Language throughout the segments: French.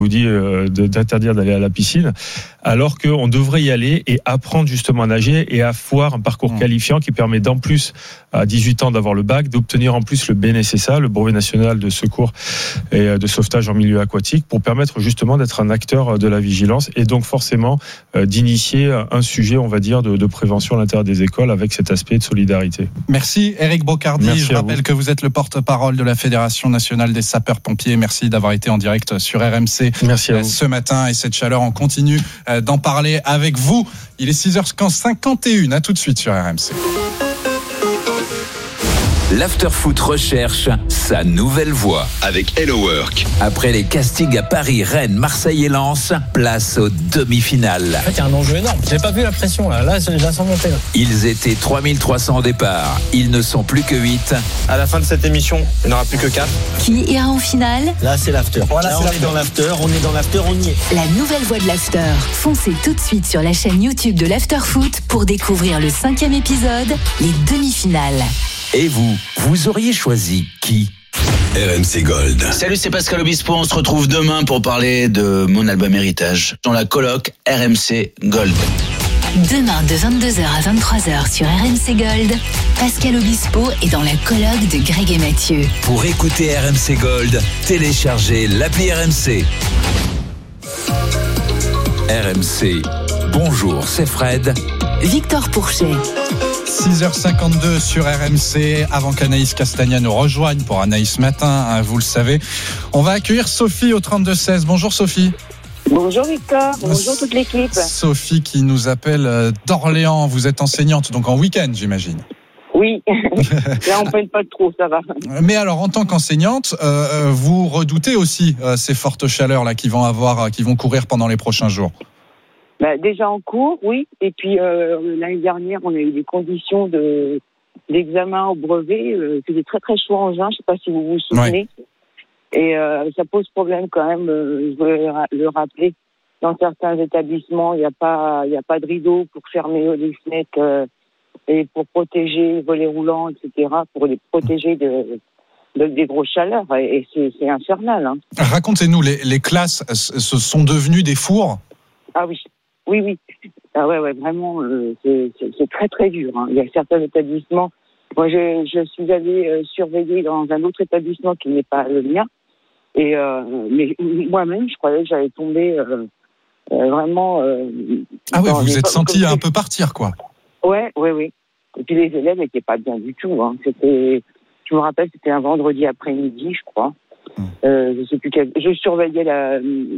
vous dit d'interdire d'aller à la piscine, alors qu'on devrait y aller et apprendre justement à nager et à avoir un parcours qualifiant qui permet d'en plus, à 18 ans, d'avoir le bac, d'obtenir en plus le BNSSA, le brevet national de secours et de sauvetage en milieu aquatique, pour permettre justement d'être un acteur de la vigilance et donc forcément d'initier un sujet, on va dire, de prévention à l'intérieur des écoles avec cet aspect de solidarité. Merci Éric Brocardi. Merci. Je rappelle que vous êtes le porte-parole de la Fédération nationale des sapeurs-pompiers. Merci d'avoir été en direct sur RMC. Merci à vous. Ce matin, et cette chaleur, on continue d'en parler avec vous. Il est 6h51. À tout de suite sur RMC. L'Afterfoot recherche sa nouvelle voix. Avec Hello Work. Après les castings à Paris, Rennes, Marseille et Lens, place aux demi-finales. En fait, il y a un enjeu énorme. J'ai pas vu la pression là. Là, je la sens monter. Là. Ils étaient 3300 au départ. Ils ne sont plus que 8. À la fin de cette émission, il n'y en aura plus que 4. Qui ira en finale ? Là, c'est l'after. Voilà, là, on est dans l'after, on y est. La nouvelle voix de l'after. Foncez tout de suite sur la chaîne YouTube de l'Afterfoot pour découvrir le 5e épisode, les demi-finales. Et vous auriez choisi qui ? RMC Gold. Salut, c'est Pascal Obispo. On se retrouve demain pour parler de mon album Héritage dans la coloc RMC Gold. Demain de 22h à 23h sur RMC Gold, Pascal Obispo est dans la colloque de Greg et Mathieu. Pour écouter RMC Gold, téléchargez l'appli RMC. RMC, bonjour, c'est Fred. Victor Pourchet. 6h52 sur RMC, avant qu'Anaïs Castagna nous rejoigne pour Anaïs Matin, vous le savez. On va accueillir Sophie au 32-16. Bonjour Sophie. Bonjour Victor, bonjour toute l'équipe. Sophie qui nous appelle d'Orléans. Vous êtes enseignante, donc en week-end j'imagine. Oui, là on ne peine pas trop, ça va. Mais alors en tant qu'enseignante, vous redoutez aussi ces fortes chaleurs là qui vont courir pendant les prochains jours? Déjà en cours, oui. Et puis l'année dernière, on a eu des conditions d'examen au brevet. C'était très très chaud en juin. Je ne sais pas si vous vous souvenez. Ouais. Et ça pose problème quand même. Je voulais le rappeler. Dans certains établissements, il n'y a pas de rideau pour fermer les fenêtres et pour protéger les volets roulants, etc. Pour les protéger des grosses chaleurs. Et c'est infernal. Hein. Racontez-nous, les classes se sont devenues des fours? Ah oui. Oui. Ah ouais, vraiment, c'est très très dur. Hein. Il y a certains établissements. Moi, je suis allée surveiller dans un autre établissement qui n'est pas le mien. Et mais moi-même, je croyais que j'allais tomber vraiment. Ah oui, vous vous êtes senti un peu partir, quoi. Ouais. Et puis les élèves n'étaient pas bien du tout. Hein. Je me rappelle, c'était un vendredi après-midi, je crois. Je sais plus je surveillais la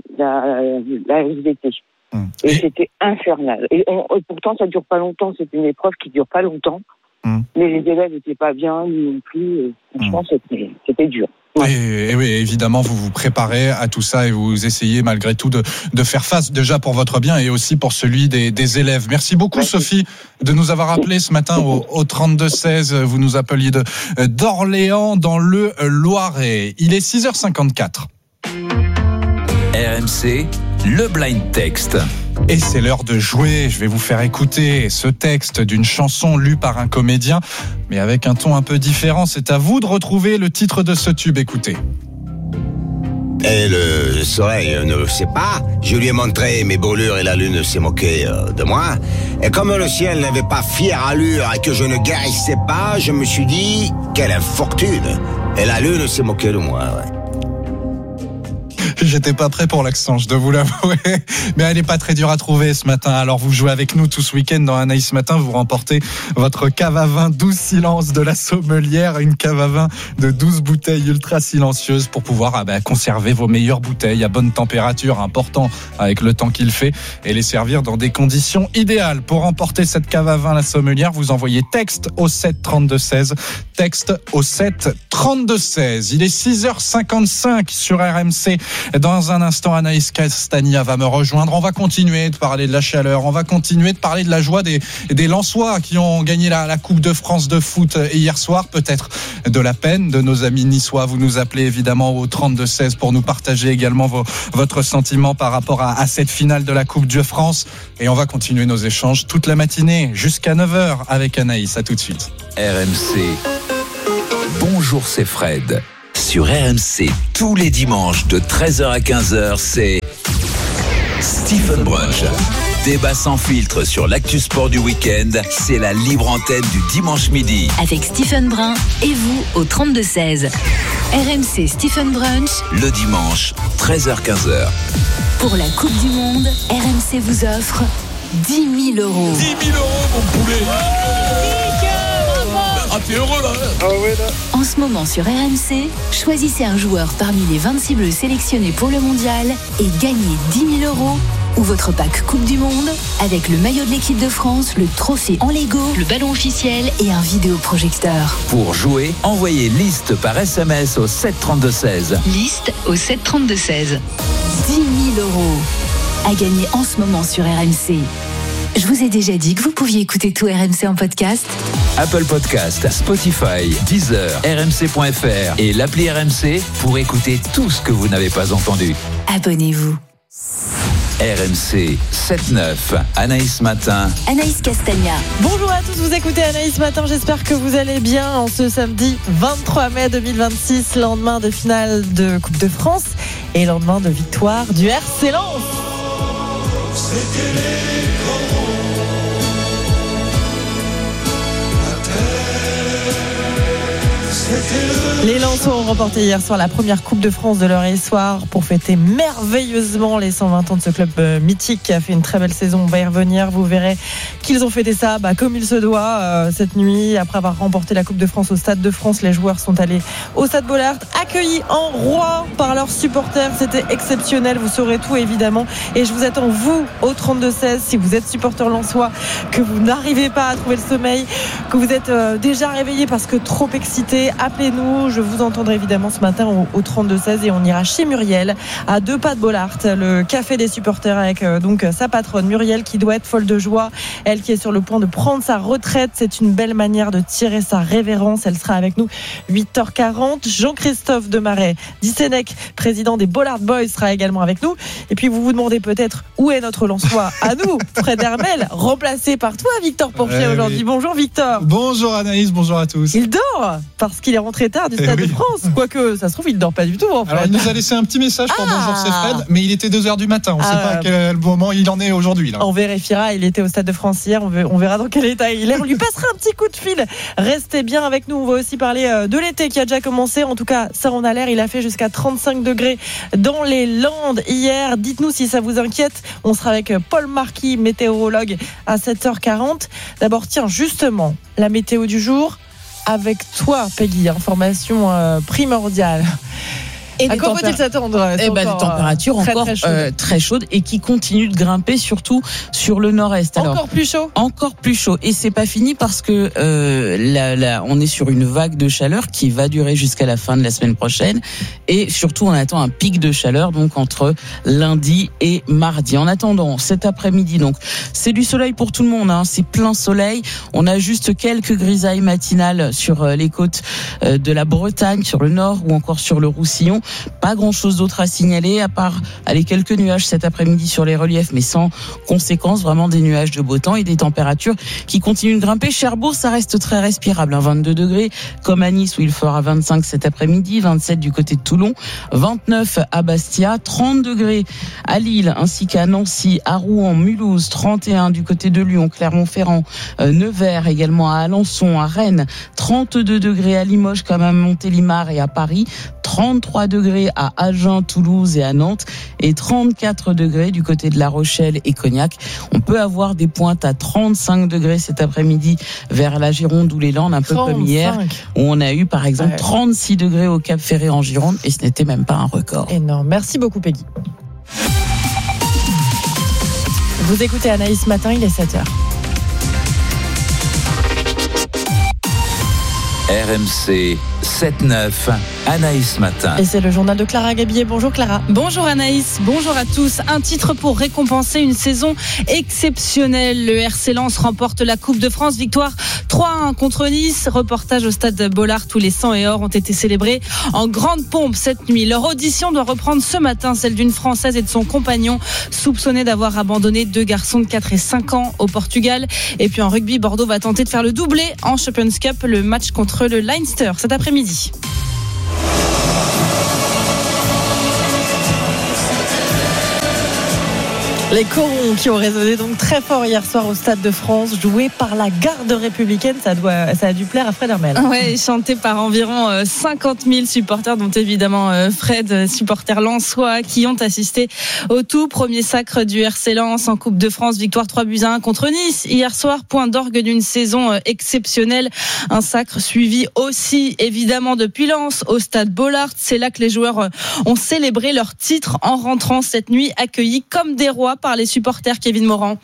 SVT. Et c'était infernal. Et pourtant, ça dure pas longtemps. C'est une épreuve qui dure pas longtemps. Mais les élèves n'étaient pas bien non plus. Franchement, c'était dur. Ouais. Et oui, évidemment, vous vous préparez à tout ça et vous essayez malgré tout de faire face déjà pour votre bien et aussi pour celui des élèves. Merci beaucoup, Sophie, de nous avoir appelé ce matin au 32-16. Vous nous appeliez d'Orléans dans le Loiret. Il est 6h54. RMC, le blind text. Et c'est l'heure de jouer. Je vais vous faire écouter ce texte d'une chanson lue par un comédien, mais avec un ton un peu différent. C'est à vous de retrouver le titre de ce tube. Écoutez. Et le soleil ne le sait pas. Je lui ai montré mes brûlures et la lune s'est moquée de moi. Et comme le ciel n'avait pas fière allure et que je ne guérissais pas, je me suis dit, quelle infortune. Et la lune s'est moquée de moi, ouais. J'étais pas prêt pour l'accent, je dois vous l'avouer. Mais elle est pas très dure à trouver ce matin. Alors vous jouez avec nous tout ce week-end dans Anaïs Matin. Vous remportez votre cave à vin 12 silences de la Sommelière. Une cave à vin de 12 bouteilles ultra silencieuses pour pouvoir conserver vos meilleures bouteilles à bonne température, important avec le temps qu'il fait, et les servir dans des conditions idéales. Pour remporter cette cave à vin la Sommelière, vous envoyez texte au 7 32 16. Texte au 7 32 16. Il est 6h55 sur RMC. Dans un instant, Anaïs Castagna va me rejoindre. On va continuer de parler de la chaleur. On va continuer de parler de la joie des Lensois qui ont gagné la Coupe de France de foot hier soir. Peut-être de la peine de nos amis niçois. Vous nous appelez évidemment au 32-16 pour nous partager également votre sentiment par rapport à cette finale de la Coupe de France. Et on va continuer nos échanges toute la matinée jusqu'à 9h avec Anaïs. À tout de suite. RMC. Bonjour, c'est Fred. Sur RMC, tous les dimanches de 13h à 15h, c'est Stephen Brunch. Débat sans filtre sur l'actu sport du week-end, c'est la libre antenne du dimanche midi. Avec Stephen Brun et vous au 32-16. RMC Stephen Brunch. Le dimanche, 13h-15h. Pour la Coupe du Monde, RMC vous offre 10 000 euros. 10 000 euros, mon poulet. Ah, t'es heureux là. Ah ouais, là. En ce moment sur RMC, choisissez un joueur parmi les 26 bleus sélectionnés pour le mondial et gagnez 10 000 euros ou votre pack Coupe du Monde avec le maillot de l'équipe de France, le trophée en Lego, le ballon officiel et un vidéoprojecteur. Pour jouer, envoyez liste par SMS au 732-16. Liste au 732-16. 10 000 euros à gagner en ce moment sur RMC. Je vous ai déjà dit que vous pouviez écouter tout RMC en podcast. Apple Podcast, Spotify, Deezer, RMC.fr et l'appli RMC pour écouter tout ce que vous n'avez pas entendu. Abonnez-vous. RMC 7-9, Anaïs Matin. Anaïs Castagna. Bonjour à tous, vous écoutez Anaïs Matin, j'espère que vous allez bien en ce samedi 23 mai 2026, lendemain de finale de Coupe de France et lendemain de victoire du RC Lens. Les Lensois ont remporté hier soir la première Coupe de France de leur histoire pour fêter merveilleusement les 120 ans de ce club mythique qui a fait une très belle saison. On va y revenir, vous verrez qu'ils ont fêté ça comme il se doit cette nuit. Après avoir remporté la Coupe de France au Stade de France, les joueurs sont allés au Stade Bollaert, accueillis en roi par leurs supporters. C'était exceptionnel, vous saurez tout évidemment. Et je vous attends, vous, au 32-16, si vous êtes supporter lensois, que vous n'arrivez pas à trouver le sommeil, que vous êtes déjà réveillé parce que trop excité, appelez-nous. Je vous entendrai évidemment ce matin au 32-16 et on ira chez Muriel à 2 pas de Bollaert, le café des supporters avec donc sa patronne Muriel qui doit être folle de joie, elle qui est sur le point de prendre sa retraite. C'est une belle manière de tirer sa révérence. Elle sera avec nous 8h40. Jean-Christophe Demaret Dissenec, président des Bollaert Boys, sera également avec nous. Et puis vous vous demandez peut-être où est notre Lensois à nous, Fred Hermel, remplacé par toi Victor Pourchier aujourd'hui. Oui. Bonjour Victor. Bonjour Anaïs, bonjour à tous. Il dort parce qu'il est rentré tard du Stade de France. Quoique, ça se trouve, il ne dort pas du tout. En fait. Alors, il nous a laissé un petit message pour bonjour, c'est Fred, mais il était 2h du matin. On ne sait pas à quel moment il en est aujourd'hui. Là. On vérifiera. Il était au Stade de France hier. On verra dans quel état il est. On lui passera un petit coup de fil. Restez bien avec nous. On va aussi parler de l'été qui a déjà commencé. En tout cas, ça en a l'air. Il a fait jusqu'à 35 degrés dans les Landes hier. Dites-nous si ça vous inquiète. On sera avec Paul Marquis, météorologue, à 7h40. D'abord, tiens, justement, la météo du jour. Avec toi, Peggy, information primordiale. Et à quoi faut-il s'attendre? Des températures encore très chaudes et qui continuent de grimper, surtout sur le nord-est. Alors, encore plus chaud. Encore plus chaud. Et c'est pas fini parce que on est sur une vague de chaleur qui va durer jusqu'à la fin de la semaine prochaine. Et surtout, on attend un pic de chaleur donc entre lundi et mardi. En attendant, cet après-midi, donc c'est du soleil pour tout le monde. C'est plein soleil. On a juste quelques grisailles matinales sur les côtes de la Bretagne, sur le nord ou encore sur le Roussillon. Pas grand chose d'autre à signaler à part quelques nuages cet après-midi sur les reliefs, mais sans conséquence, vraiment des nuages de beau temps et des températures qui continuent de grimper. Cherbourg, ça reste très respirable, 22 degrés comme à Nice où il fera 25 cet après-midi, 27 du côté de Toulon, 29 à Bastia, 30 degrés à Lille ainsi qu'à Nancy, à Rouen, Mulhouse, 31 du côté de Lyon, Clermont-Ferrand, Nevers, également à Alençon, à Rennes, 32 degrés à Limoges comme à Montélimar et à Paris, 33 degrés à Agen, Toulouse et à Nantes et 34 degrés du côté de La Rochelle et Cognac. On peut avoir des pointes à 35 degrés cet après-midi vers la Gironde ou les Landes, un peu 35. Comme hier, où on a eu par exemple 36 degrés au Cap Ferré en Gironde et ce n'était même pas un record. Énorme. Merci beaucoup Peggy. Vous écoutez Anaïs Matin, il est 7h. RMC 7-9, Anaïs Matin. Et c'est le journal de Clara Gabillet. Bonjour Clara. Bonjour Anaïs, bonjour à tous. Un titre pour récompenser une saison exceptionnelle. Le RC Lens remporte la Coupe de France. Victoire 3-1 contre Nice. Reportage au stade Bollaert où les 100 et or ont été célébrés en grande pompe cette nuit. Leur audition doit reprendre ce matin, celle d'une Française et de son compagnon, soupçonné d'avoir abandonné 2 garçons de 4 et 5 ans au Portugal. Et puis en rugby, Bordeaux va tenter de faire le doublé en Champions Cup, le match contre le Leinster cet après-midi. Les corons qui ont résonné donc très fort hier soir au Stade de France, joués par la garde républicaine, ça a dû plaire à Fred Hermel. Ouais, chanté par environ 50 000 supporters, dont évidemment Fred, supporter lensois, qui ont assisté au tout premier sacre du RC Lens en Coupe de France, victoire 3-1 contre Nice hier soir, point d'orgue d'une saison exceptionnelle. Un sacre suivi aussi évidemment depuis Lens au Stade Bollaert. C'est là que les joueurs ont célébré leur titre en rentrant cette nuit, accueillis comme des rois par les supporters. Kevin Morand.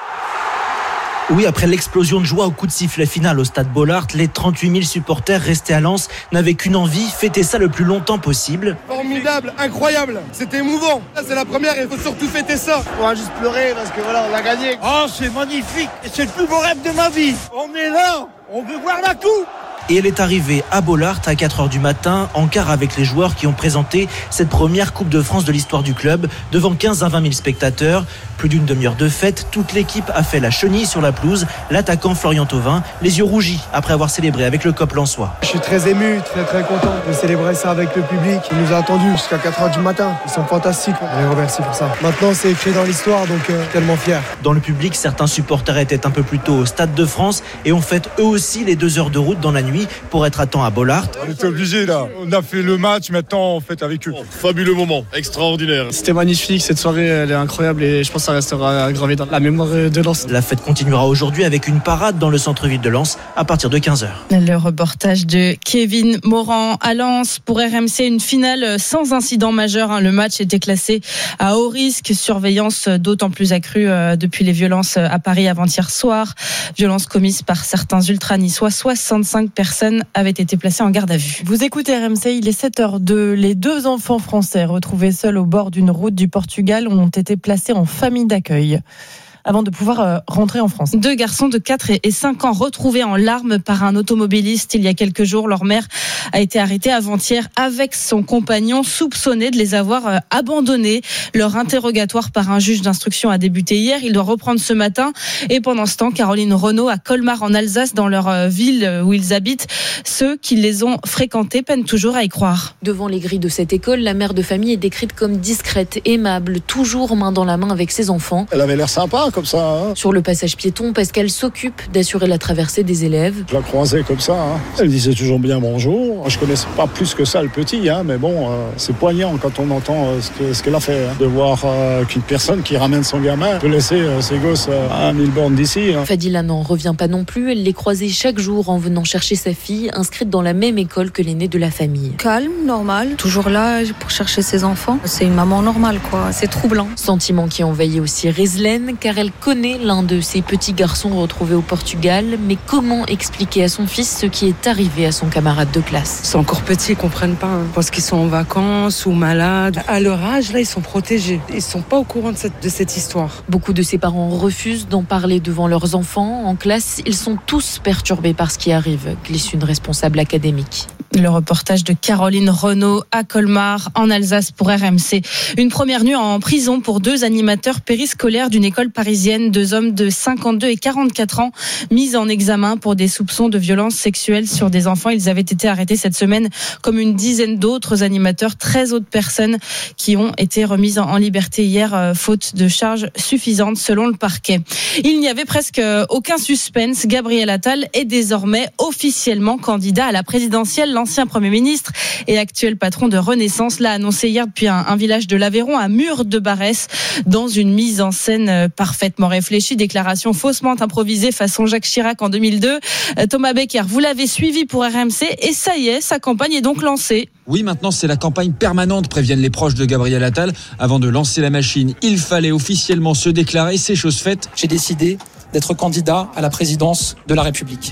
Oui, après l'explosion de joie au coup de sifflet final au Stade Bollaert, les 38 000 supporters restés à Lens n'avaient qu'une envie, fêter ça le plus longtemps possible. Formidable, incroyable, c'était émouvant. Là, c'est la première, il faut surtout fêter ça. On va juste pleurer parce que voilà, on a gagné. Oh, c'est magnifique, c'est le plus beau rêve de ma vie. On est là, on veut voir la coupe. Et elle est arrivée à Bollaert à 4h du matin, en quart avec les joueurs qui ont présenté cette première Coupe de France de l'histoire du club, devant 15 à 20 000 spectateurs. Plus d'une demi-heure de fête, toute l'équipe a fait la chenille sur la pelouse. L'attaquant Florian Thauvin, les yeux rougis après avoir célébré avec le COP lensois. Je suis très ému, très content de célébrer ça avec le public. Ils nous ont attendus jusqu'à 4h du matin. Ils sont fantastiques, on les remercie pour ça. Maintenant, c'est écrit dans l'histoire, donc tellement fier. Dans le public, certains supporters étaient un peu plus tôt au Stade de France et ont fait eux aussi les 2 heures de route dans la nuit pour être à temps à Bollaert. On était obligés là, on a fait le match, maintenant on fête avec eux. Fabuleux moment, extraordinaire. C'était magnifique, cette soirée elle est incroyable et je pense que ça restera gravé dans la mémoire de Lens. La fête continuera aujourd'hui avec une parade dans le centre-ville de Lens à partir de 15h. Le reportage de Kevin Morand à Lens pour RMC, une finale sans incident majeur. Le match était classé à haut risque, surveillance d'autant plus accrue depuis les violences à Paris avant-hier soir. Violences commises par certains ultra-niçois. 65 personnes avaient été placées en garde à vue. Vous écoutez RMC, il est 7h02. Les 2 enfants français retrouvés seuls au bord d'une route du Portugal ont été placés en famille d'accueil avant de pouvoir rentrer en France. 2 garçons de 4 et 5 ans retrouvés en larmes par un automobiliste il y a quelques jours. Leur mère a été arrêtée avant-hier avec son compagnon, soupçonné de les avoir abandonnés. Leur interrogatoire par un juge d'instruction a débuté hier. Il doit reprendre ce matin. Et pendant ce temps, Caroline Renaud à Colmar en Alsace, dans leur ville où ils habitent, ceux qui les ont fréquentés peinent toujours à y croire. Devant les grilles de cette école, la mère de famille est décrite comme discrète, aimable, toujours main dans la main avec ses enfants. Elle avait l'air sympa comme ça. Hein. Sur le passage piéton, parce qu'elle s'occupe d'assurer la traversée des élèves. Je la croisais comme ça. Hein. Elle disait toujours bien bonjour. Je connaissais pas plus que ça le petit, hein, mais bon, c'est poignant quand on entend ce qu'elle a fait. Hein. De voir qu'une personne qui ramène son gamin peut laisser ses gosses à 1000 bornes d'ici. Hein. Fadila n'en revient pas non plus. Elle les croisait chaque jour en venant chercher sa fille, inscrite dans la même école que l'aîné de la famille. Calme, normal, toujours là pour chercher ses enfants. C'est une maman normale, quoi. C'est troublant. Sentiment qui envahit aussi Rizlen, car elle connaît l'un de ses petits garçons retrouvés au Portugal. Mais comment expliquer à son fils ce qui est arrivé à son camarade de classe? C'est encore petit, ils comprennent pas. Hein. Parce qu'ils sont en vacances ou malades. À leur âge, là, ils sont protégés. Ils sont pas au courant de cette histoire. Beaucoup de ses parents refusent d'en parler devant leurs enfants. En classe, ils sont tous perturbés par ce qui arrive, glisse une responsable académique. Le reportage de Caroline Renaud à Colmar, en Alsace, pour RMC. Une première nuit en prison pour 2 animateurs périscolaires d'une école parisienne. 2 hommes de 52 et 44 ans mis en examen pour des soupçons de violences sexuelles sur des enfants. Ils avaient été arrêtés cette semaine, comme une dizaine d'autres animateurs. 13 autres personnes qui ont été remises en liberté hier, faute de charges suffisantes selon le parquet. Il n'y avait presque aucun suspense. Gabriel Attal est désormais officiellement candidat à la présidentielle. L'ancien Premier ministre et actuel patron de Renaissance l'a annoncé hier depuis un village de l'Aveyron à Mur-de-Barès, dans une mise en scène parfaitement réfléchie. Déclaration faussement improvisée façon Jacques Chirac en 2002. Thomas Becker, vous l'avez suivi pour RMC et ça y est, sa campagne est donc lancée. Oui, maintenant c'est la campagne permanente, préviennent les proches de Gabriel Attal. Avant de lancer la machine, il fallait officiellement se déclarer, c'est chose faite. J'ai décidé d'être candidat à la présidence de la République.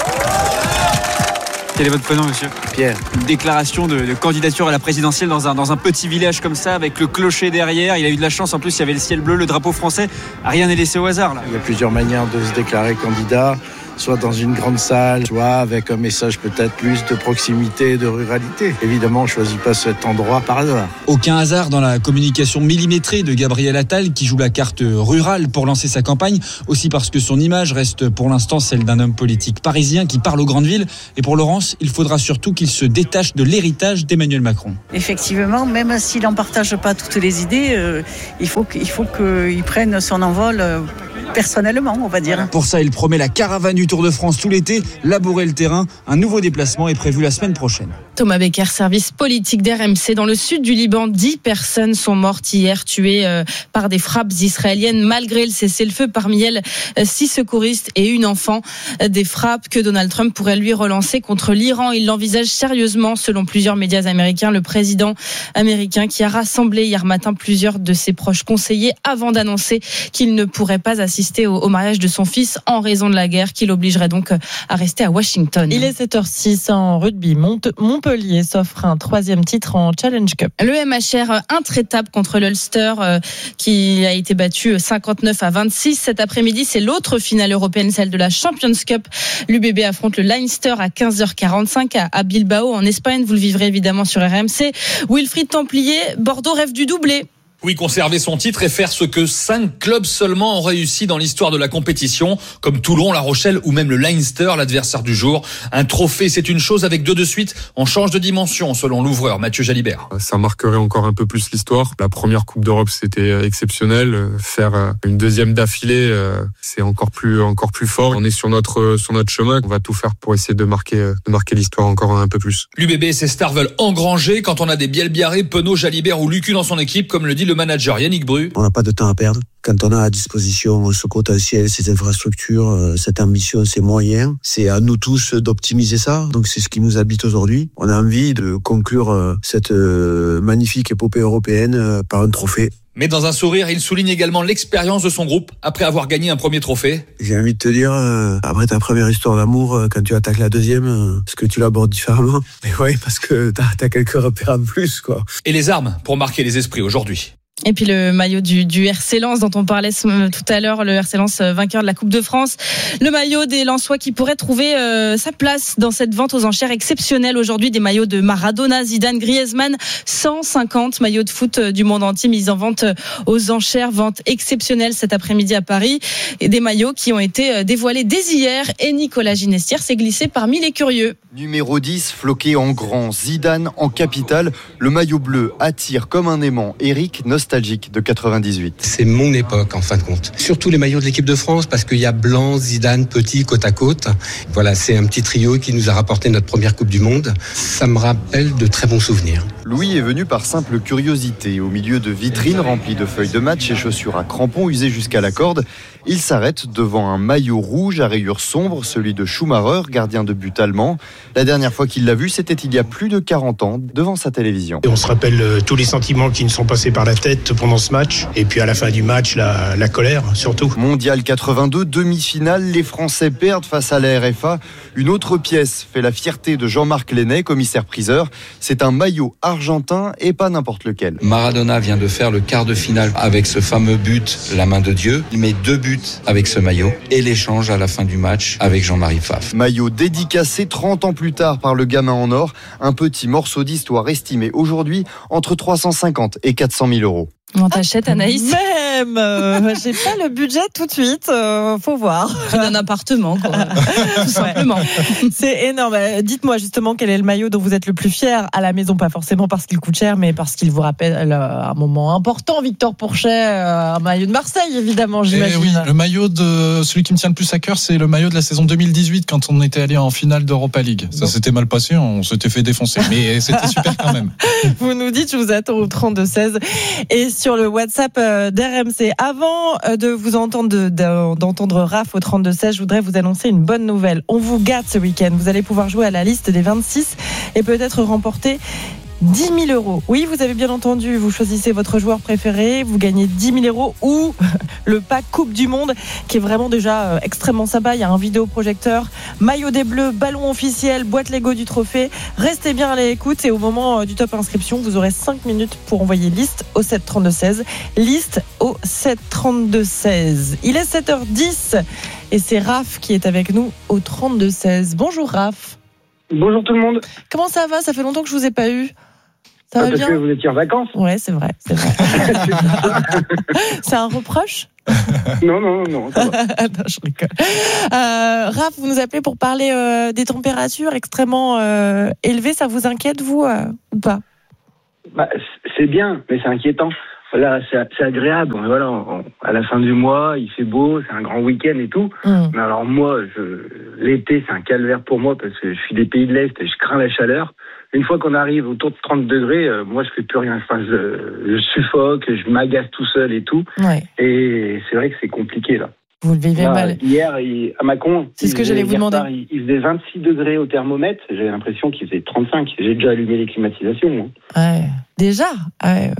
Quel est votre prénom, monsieur ? Pierre. Une déclaration de candidature à la présidentielle dans un petit village comme ça, avec le clocher derrière. Il a eu de la chance, en plus il y avait le ciel bleu, le drapeau français. Rien n'est laissé au hasard là. Il y a plusieurs manières de se déclarer candidat. soit dans une grande salle, soit avec un message peut-être plus de proximité, de ruralité. Évidemment, on ne choisit pas cet endroit par hasard. Aucun hasard dans la communication millimétrée de Gabriel Attal qui joue la carte rurale pour lancer sa campagne, aussi parce que son image reste pour l'instant celle d'un homme politique parisien qui parle aux grandes villes. Et pour Laurence, il faudra surtout qu'il se détache de l'héritage d'Emmanuel Macron. Effectivement, même s'il n'en partage pas toutes les idées, il faut qu'il prenne son envol personnellement, on va dire. Pour ça, il promet la caravane du Tour de France tout l'été, labourer le terrain. Un nouveau déplacement est prévu la semaine prochaine. Thomas Becker, service politique d'RMC. Dans le sud du Liban, 10 personnes sont mortes hier, tuées par des frappes israéliennes malgré le cessez-le-feu. Parmi elles, 6 secouristes et une enfant. Des frappes que Donald Trump pourrait lui relancer contre l'Iran. Il l'envisage sérieusement, selon plusieurs médias américains. Le président américain qui a rassemblé hier matin plusieurs de ses proches conseillers avant d'annoncer qu'il ne pourrait pas assister au mariage de son fils en raison de la guerre qui l'obligerait donc à rester à Washington. Il est 7h06 en rugby. Montpellier s'offre un 3e titre en Challenge Cup. Le MHR intraitable contre l'Ulster qui a été battu 59-26. Cet après-midi, c'est l'autre finale européenne, celle de la Champions Cup. L'UBB affronte le Leinster à 15h45 à Bilbao en Espagne. Vous le vivrez évidemment sur RMC. Wilfried Templier, Bordeaux rêve du doublé. Oui, conserver son titre et faire ce que 5 clubs seulement ont réussi dans l'histoire de la compétition, comme Toulon, La Rochelle ou même le Leinster, l'adversaire du jour. Un trophée, c'est une chose, avec 2 de suite, on change de dimension, selon l'ouvreur Mathieu Jalibert. Ça marquerait encore un peu plus l'histoire. La première Coupe d'Europe, c'était exceptionnel. Faire une deuxième d'affilée, c'est encore plus fort. On est sur notre chemin. On va tout faire pour essayer de marquer l'histoire encore un peu plus. L'UBB et ses stars veulent engranger quand on a des Bielbiarré, Penaud, Jalibert ou Lucu dans son équipe, comme le dit le manager Yannick Bru. On n'a pas de temps à perdre. Quand on a à disposition ce potentiel, ces infrastructures, cette ambition, ces moyens, c'est à nous tous d'optimiser ça. Donc c'est ce qui nous habite aujourd'hui. On a envie de conclure cette magnifique épopée européenne par un trophée. Mais dans un sourire, il souligne également l'expérience de son groupe après avoir gagné un premier trophée. J'ai envie de te dire, après ta première histoire d'amour, quand tu attaques la deuxième, est-ce que tu l'abordes différemment ? Mais oui, parce que t'as quelques repères en plus, quoi. Et les armes pour marquer les esprits aujourd'hui. Et puis le maillot du RC Lens dont on parlait tout à l'heure, le RC Lens vainqueur de la Coupe de France. Le maillot des Lensois qui pourrait trouver sa place dans cette vente aux enchères exceptionnelle aujourd'hui. Des maillots de Maradona, Zidane, Griezmann, 150 maillots de foot du monde entier mis en vente aux enchères. Vente exceptionnelle cet après-midi à Paris. Et des maillots qui ont été dévoilés dès hier. Et Nicolas Ginestière s'est glissé parmi les curieux. Numéro 10, floqué en grand, Zidane en capitale. Le maillot bleu attire comme un aimant. Eric, nostalgique de 98. C'est mon époque en fin de compte. Surtout les maillots de l'équipe de France parce qu'il y a Blanc, Zidane, Petit côte à côte. Voilà, c'est un petit trio qui nous a rapporté notre première Coupe du Monde. Ça me rappelle de très bons souvenirs. Louis est venu par simple curiosité. Au milieu de vitrines remplies de feuilles de match et chaussures à crampons usées jusqu'à la corde, il s'arrête devant un maillot rouge à rayures sombres, celui de Schumacher, gardien de but allemand. La dernière fois qu'il l'a vu, c'était il y a plus de 40 ans, devant sa télévision. Et on se rappelle tous les sentiments qui nous sont passés par la tête pendant ce match. Et puis à la fin du match, la colère, surtout. Mondial 82, demi-finale, les Français perdent face à la RFA. Une autre pièce fait la fierté de Jean-Marc Lenné, commissaire-priseur. C'est un maillot argentin et pas n'importe lequel. Maradona vient de faire le quart de finale avec ce fameux but, la main de Dieu. Il met 2 buts avec ce maillot et l'échange à la fin du match avec Jean-Marie Pfaff. Maillot dédicacé 30 ans plus tard par le gamin en or. Un petit morceau d'histoire estimé aujourd'hui entre 350 et 400 000 euros. On t'achète, Anaïs? Même j'ai pas le budget tout de suite, faut voir. C'est un appartement, quoi. Tout simplement. C'est énorme. Dites-moi justement quel est le maillot dont vous êtes le plus fier à la maison, pas forcément parce qu'il coûte cher, mais parce qu'il vous rappelle un moment important. Victor Pourchet, un maillot de Marseille, évidemment, j'imagine. Oui, le maillot de celui qui me tient le plus à cœur, c'est le maillot de la saison 2018 quand on était allé en finale d'Europa League. Ça s'était mal passé, on s'était fait défoncer, mais c'était super quand même. Vous nous dites, je vous attends au 32-16 et sur le WhatsApp d'RMC. Avant de vous entendre d'entendre Raph au 32-16, je voudrais vous annoncer une bonne nouvelle. On vous gâte ce week-end. Vous allez pouvoir jouer à la liste des 26 et peut-être remporter 10 000 euros. Oui, vous avez bien entendu, vous choisissez votre joueur préféré, vous gagnez 10 000 euros ou le pack Coupe du Monde qui est vraiment déjà extrêmement sympa. Il y a un vidéoprojecteur, maillot des Bleus, ballon officiel, boîte Lego du trophée. Restez bien à l'écoute et au moment du top inscription, vous aurez 5 minutes pour envoyer liste au 7 32 16. Liste au 7 32 16. Il est 7h10. Et c'est Raph qui est avec nous au 32-16. Bonjour Raph. Bonjour tout le monde. Comment ça va ? Ça fait longtemps que je vous ai pas eu. Ça va parce bien ? que vous étiez en vacances. Ouais, c'est vrai. C'est un reproche ? Non, ça va. Non, je rigole. Raph, vous nous appelez pour parler des températures extrêmement élevées. Ça vous inquiète, vous, ou pas ? C'est bien, mais c'est inquiétant. Voilà, c'est agréable. Voilà, à la fin du mois, il fait beau, c'est un grand week-end et tout. Mais alors moi, l'été, c'est un calvaire pour moi parce que je suis des pays de l'Est et je crains la chaleur. Une fois qu'on arrive autour de 30 degrés, moi, je fais plus rien. Enfin, je suffoque, je m'agace tout seul et tout. Ouais. Et c'est vrai que c'est compliqué, là. Vous le vivez mal. Hier, à Mâcon, c'est ce que j'allais vous demander. Il faisait 26 degrés au thermomètre. J'avais l'impression qu'il faisait 35. J'ai déjà allumé les climatisations. Ouais. Déjà ? Ouais.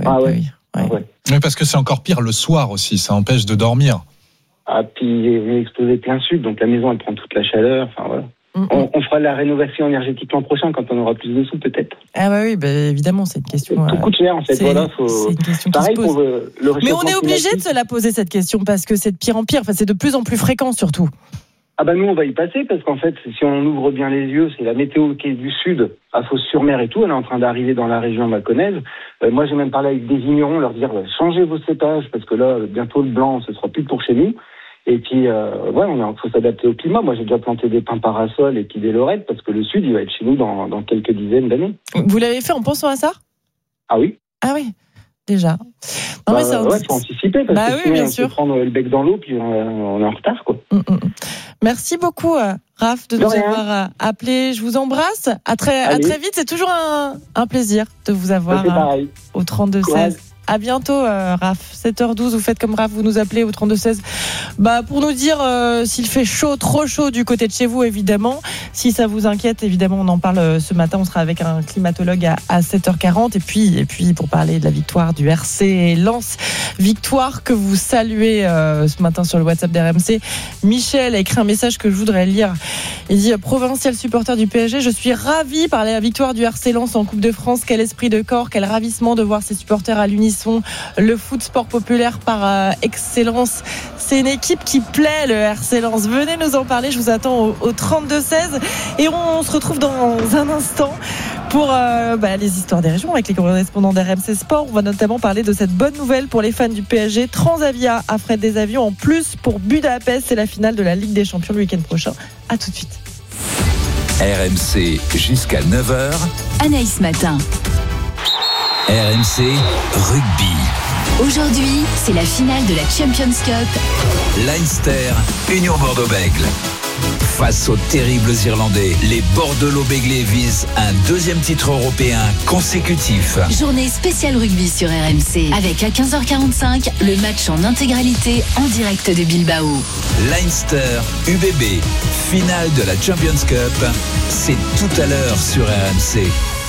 Oui, parce que c'est encore pire le soir aussi. Ça empêche de dormir. Ah, puis il est explosé plein sud, donc la maison, elle prend toute la chaleur. Enfin, voilà. On fera la rénovation énergétique l'an prochain quand on aura plus de sous, peut-être. Ah bah oui, évidemment, c'est une question. Tout coûte cher, en fait. C'est une question qui se pose. Pour le mais on est obligé de se la poser, cette question, parce que c'est de pire en pire. Enfin, c'est de plus en plus fréquent, surtout. Ah bah nous, on va y passer, parce qu'en fait, si on ouvre bien les yeux, c'est la météo qui est du sud, à Fos-sur-Mer et tout. Elle est en train d'arriver dans la région mâconnaise. Moi, j'ai même parlé avec des vignerons, leur dire changez vos cépages, parce que là, bientôt le blanc, ce sera plus pour chez nous. Et puis, faut s'adapter au climat. Moi, j'ai déjà planté des pins parasols et puis des lorettes parce que le sud, il va être chez nous dans quelques dizaines d'années. Vous l'avez fait en pensant à ça ? Ah oui. Ah oui, déjà. Non, mais ça, faut anticiper parce que sinon, bien on sûr. peut prendre le bec dans l'eau puis on est en retard, quoi. Merci beaucoup, Raph, de nous avoir appelé. Je vous embrasse. À très vite. C'est toujours un plaisir de vous avoir au 32-16. À bientôt, Raph. 7h12, vous faites comme Raph, vous nous appelez au 32-16 pour nous dire s'il fait chaud, trop chaud du côté de chez vous, évidemment. Si ça vous inquiète, évidemment, on en parle ce matin. On sera avec un climatologue à 7h40. Et puis, pour parler de la victoire du RC Lens, victoire que vous saluez ce matin sur le WhatsApp d'RMC. Michel a écrit un message que je voudrais lire. Il dit « Provincial supporter du PSG, je suis ravi par la victoire du RC Lens en Coupe de France. Quel esprit de corps, quel ravissement de voir ses supporters à l'unisson. Le foot sport populaire par excellence. C'est une équipe qui plaît, le RC Lens. Venez nous en parler, je vous attends au 32-16. Et on se retrouve dans un instant pour les histoires des régions avec les correspondants d'RMC Sport. On va notamment parler de cette bonne nouvelle pour les fans du PSG. Transavia affrète des avions en plus pour Budapest. C'est la finale de la Ligue des Champions le week-end prochain. À tout de suite. RMC jusqu'à 9h. Anaïs Matin. RMC Rugby. Aujourd'hui, c'est la finale de la Champions Cup. Leinster, Union Bordeaux-Bègles. Face aux terribles Irlandais, les Bordelot-Béglés visent un deuxième titre européen consécutif. Journée spéciale rugby sur RMC. Avec à 15h45, le match en intégralité en direct de Bilbao. Leinster, UBB, finale de la Champions Cup. C'est tout à l'heure sur RMC.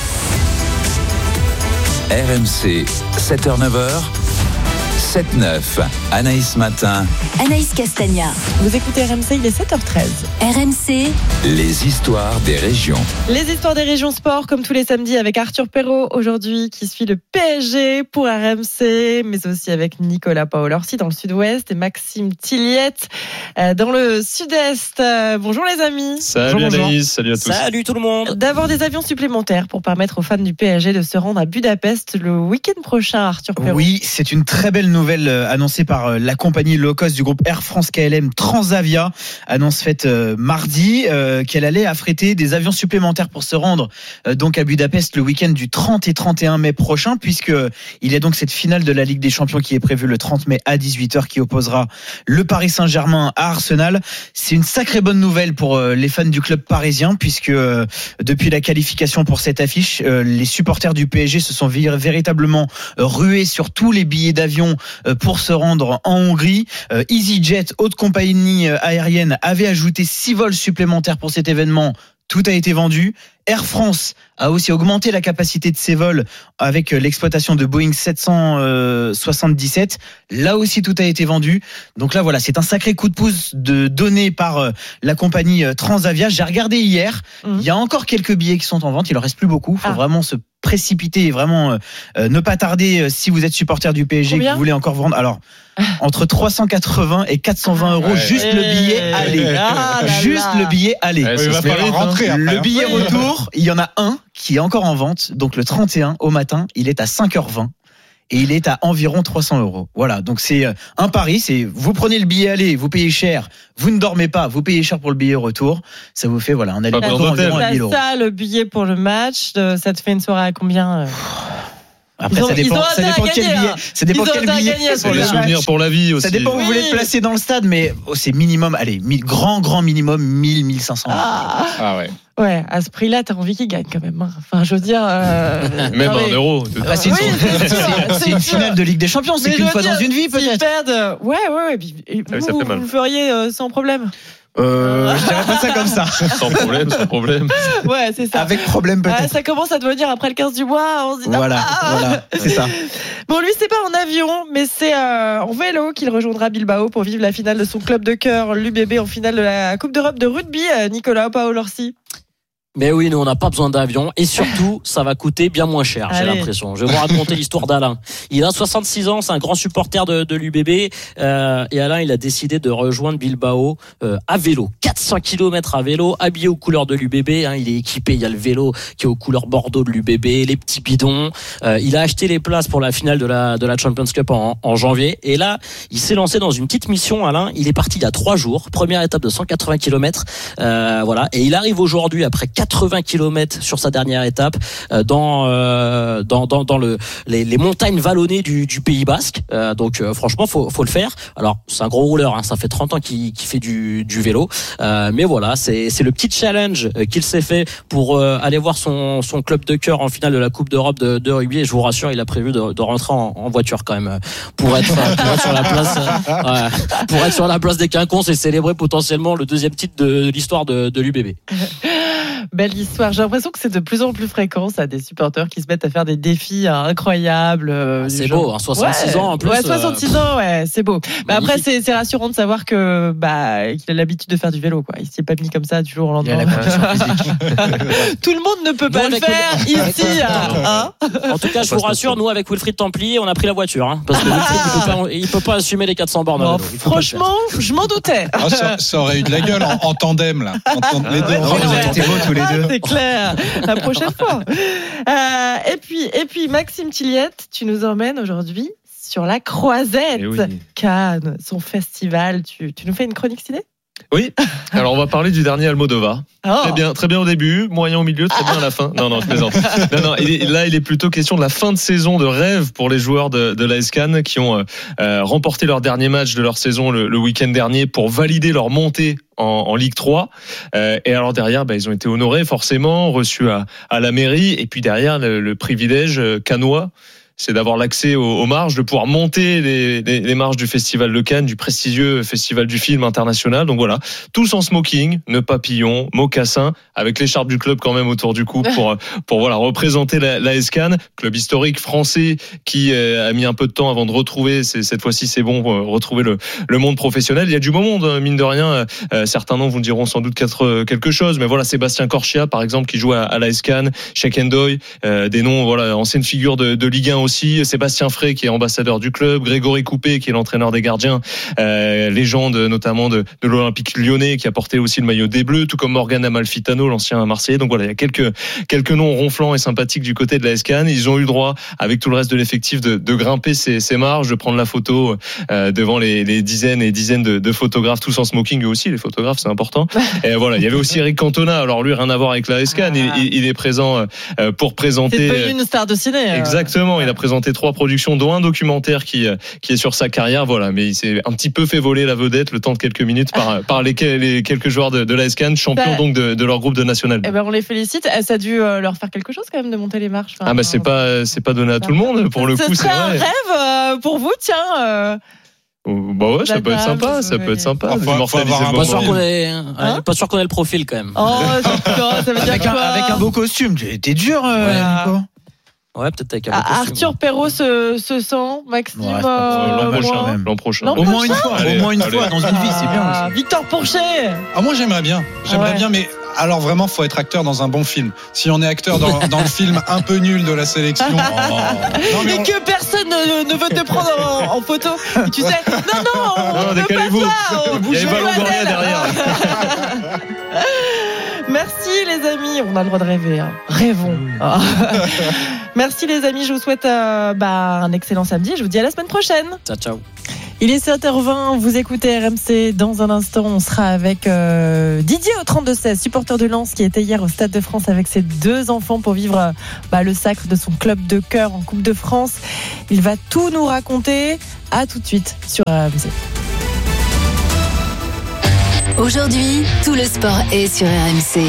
RMC, 7h-9h, 7-9, Anaïs Matin. Anaïs Castagna. Vous écoutez RMC, il est 7h13. RMC. Les histoires des régions. Les histoires des régions sport, comme tous les samedis, avec Arthur Perrault, aujourd'hui, qui suit le PSG pour RMC, mais aussi avec Nicolas Paolorsi dans le sud-ouest et Maxime Tilliette dans le sud-est. Bonjour les amis. Salut Anaïs, salut à tous. Salut tout le monde. D'avoir des avions supplémentaires pour permettre aux fans du PSG de se rendre à Budapest le week-end prochain, Arthur Perrault. Oui, c'est une très belle nouvelle annoncée par la compagnie low cost du groupe Air France KLM Transavia. Annonce faite mardi qu'elle allait affréter des avions supplémentaires pour se rendre donc à Budapest le week-end du 30 et 31 mai prochain, puisque il y a donc cette finale de la Ligue des Champions qui est prévue le 30 mai à 18h qui opposera le Paris Saint-Germain à Arsenal. C'est une sacrée bonne nouvelle pour les fans du club parisien, puisque depuis la qualification pour cette affiche, les supporters du PSG se sont véritablement rués sur tous les billets d'avion pour se rendre en Hongrie. EasyJet, haute compagnie aérienne, avait ajouté 6 vols supplémentaires pour cet événement. Tout a été vendu. Air France a aussi augmenté la capacité de ses vols avec l'exploitation de Boeing 777. Là aussi, tout a été vendu. Donc là, voilà, c'est un sacré coup de pouce donné par la compagnie Transavia. J'ai regardé hier. Il y a encore quelques billets qui sont en vente. Il en reste plus beaucoup. Il faut vraiment se précipiter et vraiment ne pas tarder si vous êtes supporter du PSG et que vous voulez encore vendre. Alors, entre 380 et 420 euros, juste le billet aller. Juste le billet aller. Il va falloir rentrer après. Le billet retour, il y en a un qui est encore en vente, donc le 31 au matin, il est à 5h20. Et il est à environ 300 euros. Voilà, donc c'est un pari, c'est vous prenez le billet aller, vous payez cher, vous ne dormez pas, vous payez cher pour le billet retour, ça vous fait un aller-retour environ à 1000 euros. Ça, le billet pour le match, ça te fait une soirée à combien Après, ça dépend quel billet. Ça dépend quel billet. C'est des souvenirs pour la vie aussi. Ça dépend où vous voulez te placer dans le stade, mais c'est minimum, grand minimum 1000, 1500 euros. Ah ouais. Ouais, à ce prix-là, t'as envie qu'il gagne quand même. Enfin, je veux dire. Même un euro. C'est une finale de Ligue des Champions, c'est qu'une fois dans une vie peut-être. Perdent, ouais. Vous le feriez sans problème. Je dirais pas ça comme ça. Sans problème. Ouais, c'est ça. Avec problème peut-être. Ça commence à devenir après le 15 du mois, on se dit voilà, c'est ça. Bon, lui c'est pas en avion, mais c'est en vélo qu'il rejoindra Bilbao pour vivre la finale de son club de cœur, l'UBB, en finale de la Coupe d'Europe de rugby. Nicolas Paolorsi. Mais oui, nous on n'a pas besoin d'avion et surtout ça va coûter bien moins cher, j'ai l'impression. Je vais vous raconter l'histoire d'Alain. Il a 66 ans, c'est un grand supporter de l'UBB et Alain il a décidé de rejoindre Bilbao à vélo. 400 km à vélo, habillé aux couleurs de l'UBB, il est équipé, il y a le vélo qui est aux couleurs bordeaux de l'UBB, les petits bidons. Il a acheté les places pour la finale de la Champions Cup en janvier et là, il s'est lancé dans une petite mission. Alain, il est parti il y a 3 jours, première étape de 180 km voilà, et il arrive aujourd'hui après 80 km sur sa dernière étape dans les montagnes vallonnées du Pays Basque. Donc franchement faut le faire. Alors c'est un gros rouleur, ça fait 30 ans qu'il fait du vélo. Mais voilà, c'est le petit challenge qu'il s'est fait pour aller voir son club de cœur en finale de la Coupe d'Europe de rugby. Et je vous rassure, il a prévu de rentrer en voiture quand même pour être sur la place pour être sur la place des Quinconces et célébrer potentiellement le 2e titre de l'histoire de l'UBB. Belle histoire. J'ai l'impression que c'est de plus en plus fréquent, ça, des supporters qui se mettent à faire des défis incroyables. C'est beau, 66 ans en plus. Ouais, 66 ans, c'est beau. Mais après, c'est rassurant de savoir que qu'il a l'habitude de faire du vélo, quoi. Il s'y est pas mis comme ça du jour au lendemain. Tout le monde ne peut pas le faire ici. En tout cas, je vous rassure, nous avec Wilfried Templier, on a pris la voiture, parce que Wilfried, il peut pas assumer les 400 bornes. Non, franchement, je m'en doutais. Ça aurait eu de la gueule en tandem là. Les deux. C'est clair. La prochaine fois. Et puis Maxime Tilliette, tu nous emmènes aujourd'hui sur la Croisette, Cannes, son festival. Tu nous fais une chronique ciné ? Oui. Alors on va parler du dernier Almodovar. Très bien au début, moyen au milieu, très bien à la fin. Non, je plaisante. Non, il est plutôt question de la fin de saison de rêve pour les joueurs de l'AS Cannes qui ont remporté leur dernier match de leur saison le week-end dernier pour valider leur montée en Ligue 3. Et alors derrière, ils ont été honorés forcément, reçus à la mairie. Et puis derrière, le privilège cannois, c'est d'avoir l'accès aux marges, de pouvoir monter les marges du Festival de Cannes, du prestigieux Festival du film international. Donc voilà, tous en smoking, nœud papillon, mocassin, avec l'écharpe du club quand même autour du cou pour voilà représenter l'AS Cannes, club historique français qui a mis un peu de temps avant de retrouver, cette fois-ci c'est bon, retrouver le monde professionnel. Il y a du beau monde, mine de rien. Certains noms vous diront sans doute quelque chose, mais voilà, Sébastien Corchia par exemple qui joue à l'AS Cannes, Cheikh Ndoye, des noms, voilà, anciennes figures de Ligue 1 aussi, Sébastien Frey qui est ambassadeur du club, Grégory Coupé qui est l'entraîneur des gardiens, légende notamment de l'Olympique Lyonnais qui a porté aussi le maillot des Bleus, tout comme Morgan Amalfitano, l'ancien Marseillais. Donc voilà, il y a quelques noms ronflants et sympathiques du côté de l'AS Cannes. Ils ont eu le droit, avec tout le reste de l'effectif, de grimper ces marges, de prendre la photo devant les dizaines et dizaines de photographes, tous en smoking. Eux aussi, les photographes, c'est important. Et voilà, il y avait aussi Eric Cantona. Alors lui, rien à voir avec l'AS Cannes. Il est présent pour présenter. C'est devenu une star de ciné. Exactement. Il a présenté 3 productions, dont un documentaire qui est sur sa carrière. Voilà, mais il s'est un petit peu fait voler la vedette le temps de quelques minutes par les quelques joueurs de l'AS Cannes, champions donc de leur groupe de National 2. On les félicite. Ça a dû leur faire quelque chose quand même de monter les marches. C'est pas donné à tout le monde pour le coup. C'est un rêve pour vous, tiens. Ouais, ça peut être sympa, Pas sûr qu'on ait le profil quand même. Ça veut dire avec un beau costume. T'es dur, Nico. Ouais, peut-être avec un beau costume. Arthur Perrault se sent, Maxime. L'an prochain. Au moins une fois dans une vie, c'est bien aussi. Victor Pourchet. Moi j'aimerais bien, mais Alors vraiment, faut être acteur dans un bon film. Si on est acteur dans le film un peu nul de la sélection, et que personne ne veut te prendre en photo, et tu sais, non, décalez-vous. Il y a Eva Longoria derrière. Merci les amis, on a le droit de rêver, hein. Rêvons. Merci les amis, je vous souhaite un excellent samedi. Je vous dis à la semaine prochaine. Ciao. Il est 7h20, vous écoutez RMC. Dans un instant, on sera avec Didier au 32-16, supporter de Lens qui était hier au Stade de France avec ses 2 enfants pour vivre le sacre de son club de cœur en Coupe de France. Il va tout nous raconter. À tout de suite sur RMC. Aujourd'hui, tout le sport est sur RMC.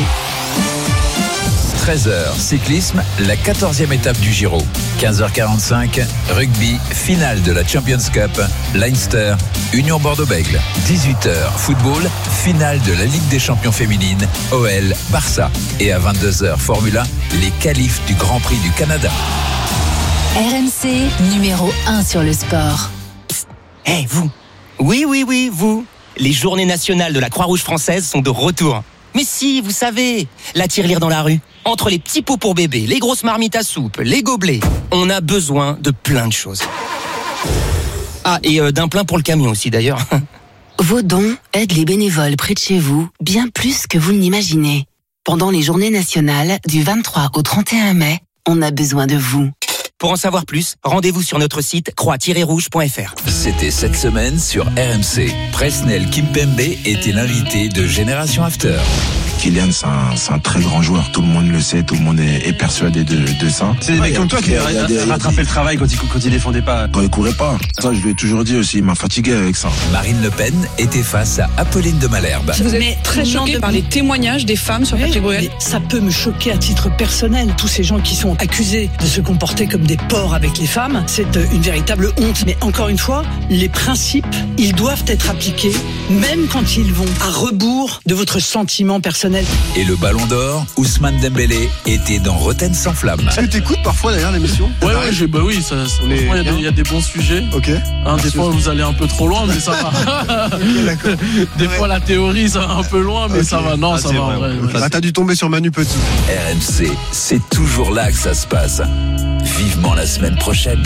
13h, cyclisme, la 14e étape du Giro. 15h45, rugby, finale de la Champions Cup, Leinster, Union Bordeaux-Bègles. 18h, football, finale de la Ligue des Champions féminines, OL, Barça. Et à 22h, Formule 1, les qualifs du Grand Prix du Canada. RMC, numéro 1 sur le sport. Hey, vous. Oui, vous. Les journées nationales de la Croix-Rouge française sont de retour. Mais si, vous savez, la tirelire dans la rue. Entre les petits pots pour bébé, les grosses marmites à soupe, les gobelets, on a besoin de plein de choses. Ah, et d'un plein pour le camion aussi d'ailleurs. Vos dons aident les bénévoles près de chez vous bien plus que vous ne l'imaginez. Pendant les journées nationales du 23 au 31 mai, on a besoin de vous. Pour en savoir plus, rendez-vous sur notre site croix-rouge.fr. C'était cette semaine sur RMC. Presnel Kimpembe était l'invité de Génération After. Kylian, c'est un très grand joueur. Tout le monde le sait, tout le monde est persuadé de ça. C'est des mecs comme toi qui rattrapaient le travail quand il défendait pas. Quand il courait pas. Ça, je lui ai toujours dit aussi. Il m'a fatigué avec ça. Marine Le Pen était face à Apolline de Malherbe. Vous êtes très choqué par les témoignages des femmes sur Patrick Bruel. Ça peut me choquer à titre personnel. Tous ces gens qui sont accusés de se comporter comme des porcs avec les femmes, c'est une véritable honte. Mais encore une fois, les principes, ils doivent être appliqués, même quand ils vont à rebours de votre sentiment personnel. Et le Ballon d'Or, Ousmane Dembélé était dans Rotten sans flamme. Est-ce que t'écoutes parfois d'ailleurs l'émission? Ouais, oui, il y a des bons sujets. Ok. Des fois vous allez un peu trop loin, mais ça va. Des fois la théorie ça va un peu loin, mais ça va. Non, ça va en vrai. T'as dû tomber sur Manu Petit. RMC, c'est toujours là que ça se passe. Vivement la semaine prochaine.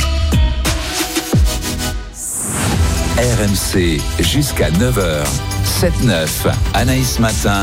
RMC jusqu'à 9h. 7-9, Anaïs Matin.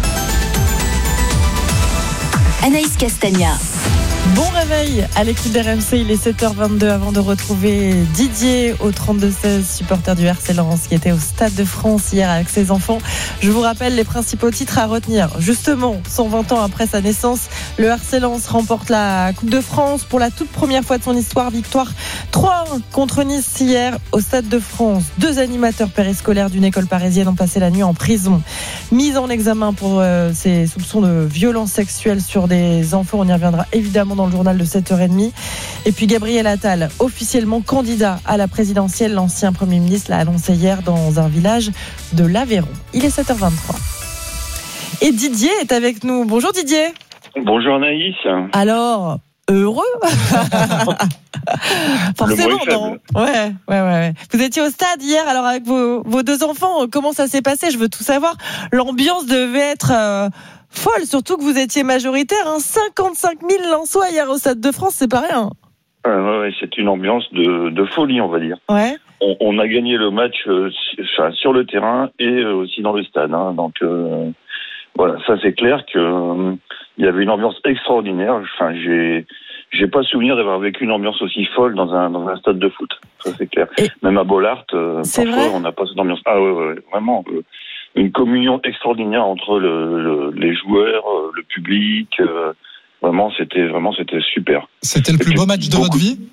Anaïs Castagna. Bon réveil à l'équipe d'RMC, il est 7h22 avant de retrouver Didier au 32-16, supporter du RC Lens qui était au Stade de France hier avec ses enfants. Je vous rappelle les principaux titres à retenir. Justement, 120 ans après sa naissance, le RC Lens remporte la Coupe de France pour la toute première fois de son histoire. Victoire 3-1 contre Nice hier au Stade de France. 2 animateurs périscolaires d'une école parisienne ont passé la nuit en prison. Mise en examen pour ces soupçons de violence sexuelle sur des enfants. On y reviendra évidemment dans le journal de 7h30. Et puis Gabriel Attal, officiellement candidat à la présidentielle. L'ancien Premier ministre l'a annoncé hier dans un village de l'Aveyron. Il est 7h23. Et Didier est avec nous. Bonjour Didier. Bonjour Anaïs. Alors, heureux? Forcément, non? Ouais. Vous étiez au stade hier, alors avec vos 2 enfants, comment ça s'est passé? Je veux tout savoir. L'ambiance devait être folle, surtout que vous étiez majoritaire. 55 000 Lensois hier au Stade de France, c'est pas rien. Ouais, c'est une ambiance de folie, on va dire. Ouais. On a gagné le match sur le terrain et aussi dans le stade. Donc voilà, ça c'est clair que il y avait une ambiance extraordinaire. Enfin, j'ai pas souvenir d'avoir vécu une ambiance aussi folle dans un stade de foot. Ça c'est clair. Même à Bollaert, parfois on n'a pas cette ambiance. Ah ouais, vraiment. Une communion extraordinaire entre les joueurs, le public. Vraiment, c'était super. C'était le plus beau match de votre vie?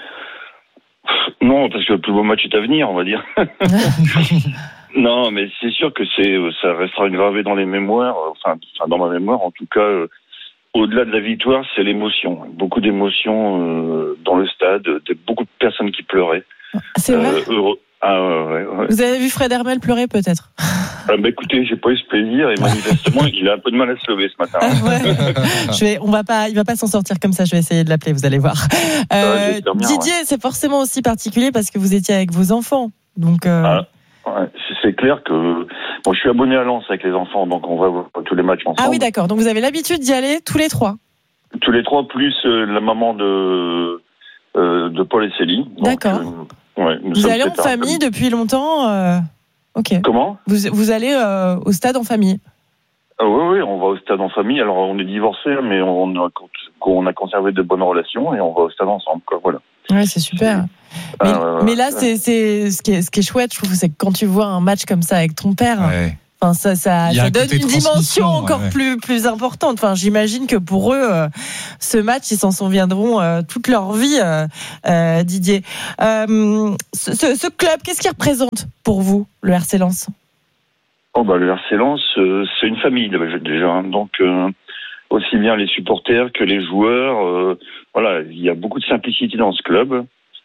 Non, parce que le plus beau match est à venir, on va dire. Non, mais c'est sûr que ça restera gravé dans les mémoires. Enfin, dans ma mémoire, en tout cas. Au-delà de la victoire, c'est l'émotion. Beaucoup d'émotions dans le stade, beaucoup de personnes qui pleuraient. C'est vrai? Heureux. Ah ouais. Vous avez vu Fred Hermel pleurer peut-être? Écoutez, j'ai pas eu ce plaisir et manifestement, il a un peu de mal à se lever ce matin. Il va pas s'en sortir comme ça. Je vais essayer de l'appeler, vous allez voir. Didier, c'est forcément aussi particulier parce que vous étiez avec vos enfants. Donc. Ouais, c'est clair que Bon, je suis abonné à Lens avec les enfants, donc on va voir tous les matchs ensemble. Ah oui, d'accord. Donc vous avez l'habitude d'y aller tous les 3. Tous les 3, plus la maman de Paul et Célie. D'accord. Ouais, vous allez en famille depuis longtemps Ok. Comment ? Vous allez au stade en famille ? Oui, on va au stade en famille. Alors, on est divorcés, mais on a conservé de bonnes relations et on va au stade ensemble, quoi. Voilà. Ouais, c'est super. Mais là, c'est ce qui est chouette, je trouve, c'est que quand tu vois un match comme ça avec ton père, ça donne une dimension encore plus importante. Enfin, j'imagine que pour eux, ce match, ils s'en souviendront toute leur vie, Didier. Ce club, qu'est-ce qu'il représente pour vous, le RC Lens ? Le RC Lens, c'est une famille déjà, hein. Donc aussi bien les supporters que les joueurs. Voilà, il y a beaucoup de simplicité dans ce club.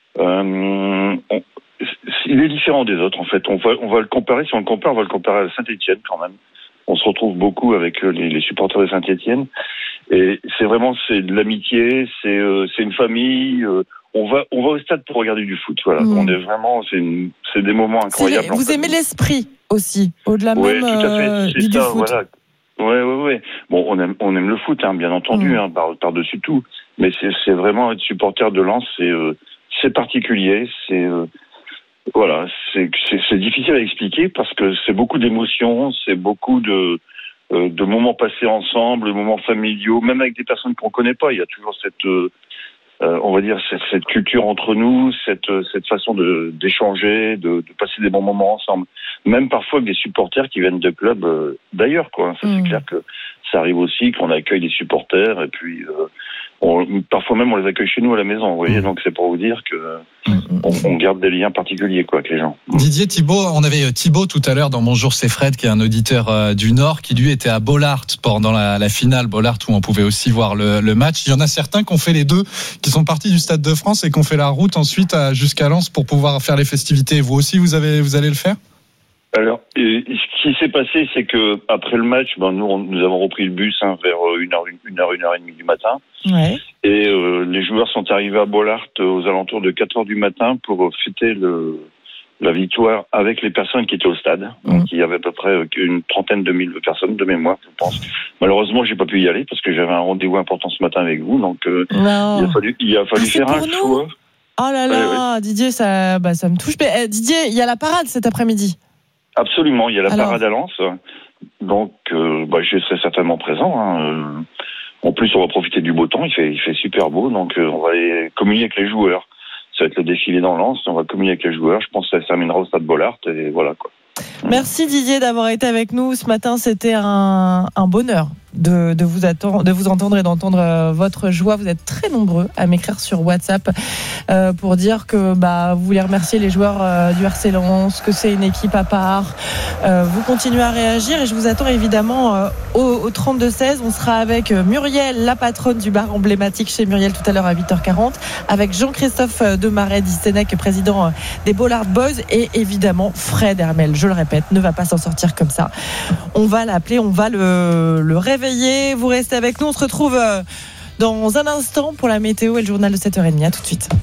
Il est différent des autres, en fait. On va le comparer. Si on le compare, on va le comparer à Saint-Étienne quand même. On se retrouve beaucoup avec les supporters de Saint-Étienne. Et c'est de l'amitié. C'est une famille. On va au stade pour regarder du foot. Voilà. On est vraiment. C'est des moments incroyables. Vous aimez l'esprit aussi, au-delà même tout à fait. C'est du ça, foot. Voilà. Ouais. Bon, on aime le foot, hein, bien entendu, par-dessus tout. Mais c'est vraiment être supporter de Lens, c'est particulier. C'est difficile à expliquer parce que c'est beaucoup d'émotions, c'est beaucoup de moments passés ensemble, de moments familiaux, même avec des personnes qu'on connaît pas. Il y a toujours on va dire cette culture entre nous, cette façon d'échanger, de passer des bons moments ensemble. Même parfois avec des supporters qui viennent de clubs d'ailleurs, quoi. Ça, c'est clair que ça arrive aussi qu'on accueille des supporters et puis parfois même on les accueille chez nous à la maison. Vous voyez, donc c'est pour vous dire que on garde des liens particuliers, quoi, avec les gens. Didier, Thibaut, on avait Thibaut tout à l'heure dans Bonjour c'est Fred, qui est un auditeur du Nord, qui lui était à Bollaert pendant la finale, Bollaert où on pouvait aussi voir le match. Il y en a certains qui ont fait les deux, qui sont partis du Stade de France et qui ont fait la route ensuite jusqu'à Lens pour pouvoir faire les festivités. Vous aussi, vous allez le faire ? Alors, ce qui s'est passé, c'est que après le match, nous avons repris le bus vers 1h30 du matin. Ouais. Et les joueurs sont arrivés à Bollaert aux alentours de 4h du matin pour fêter la victoire avec les personnes qui étaient au stade. Donc, il y avait à peu près une trentaine de mille personnes de mémoire, je pense. Malheureusement, j'ai pas pu y aller parce que j'avais un rendez-vous important ce matin avec vous. Donc, il a fallu faire un choix. Oh là là, ouais. Didier, ça me touche. Mais, Didier, il y a la parade cet après-midi. Absolument, il y a la parade à Lens. Donc, je serai certainement présent, hein. En plus, on va profiter du beau temps, il fait super beau, donc on va aller communier avec les joueurs. Ça va être le défilé dans Lens, on va communier avec les joueurs. Je pense que ça se terminera au stade Bollaert, et voilà, quoi. Merci Didier d'avoir été avec nous ce matin. C'était un bonheur de vous entendre et d'entendre votre joie. Vous êtes très nombreux à m'écrire sur WhatsApp pour dire que vous voulez remercier les joueurs du RC Lens, que c'est une équipe à part. Vous continuez à réagir et je vous attends évidemment au 32-16. On sera avec Muriel, la patronne du bar emblématique chez Muriel tout à l'heure à 8h40, avec Jean-Christophe Demaret d'Istenec, président des Bollaert Boys, et évidemment Fred Hermel, je le répète, ne va pas s'en sortir comme ça. On va l'appeler, on va le réveiller. Vous restez avec nous, on se retrouve dans un instant pour la météo et le journal de 7h30. À tout de suite.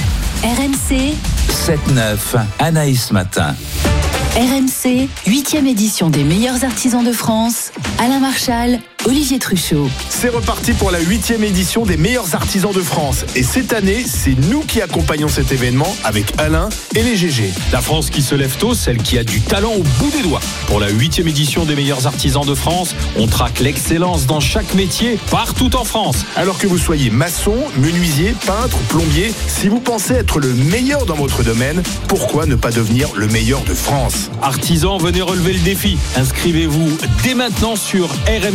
RMC 7-9, Anaïs Matin. RMC, 8e édition des meilleurs artisans de France. Alain Marchal, Olivier Truchot. C'est reparti pour la 8e édition des meilleurs artisans de France. Et cette année, c'est nous qui accompagnons cet événement avec Alain et les GG. La France qui se lève tôt, celle qui a du talent au bout des doigts. Pour la 8e édition des meilleurs artisans de France, on traque l'excellence dans chaque métier, partout en France. Alors que vous soyez maçon, menuisier, peintre, plombier, si vous pensez être le meilleur dans votre domaine, pourquoi ne pas devenir le meilleur de France ? Artisans, venez relever le défi. Inscrivez-vous dès maintenant sur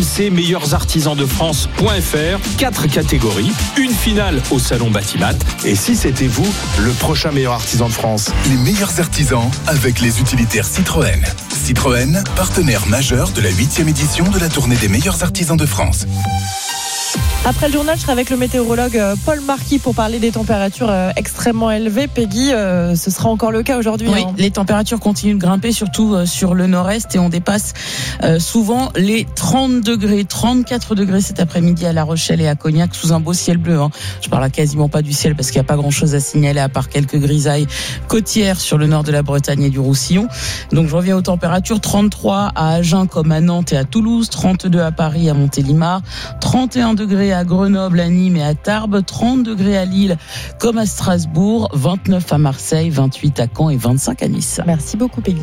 rmcmeilleursartisansdefrance.fr. 4 catégories, une finale au salon Batimat. Et si c'était vous, le prochain meilleur artisan de France? Les meilleurs artisans avec les utilitaires Citroën. Citroën, partenaire majeur de la 8e édition de la tournée des meilleurs artisans de France. Après le journal, je serai avec le météorologue Paul Marquis pour parler des températures extrêmement élevées. Peggy, ce sera encore le cas aujourd'hui. Oui, les températures continuent de grimper, surtout sur le nord-est, et on dépasse souvent les 30 degrés, 34 degrés cet après-midi à La Rochelle et à Cognac, sous un beau ciel bleu. Je parle quasiment pas du ciel parce qu'il n'y a pas grand-chose à signaler à part quelques grisailles côtières sur le nord de la Bretagne et du Roussillon. Donc je reviens aux températures, 33 à Agen comme à Nantes et à Toulouse, 32 à Paris, à Montélimar, 31 degrés à Grenoble, à Nîmes et à Tarbes, 30 degrés à Lille comme à Strasbourg, 29 à Marseille, 28 à Caen et 25 à Nice. Merci beaucoup Peggy.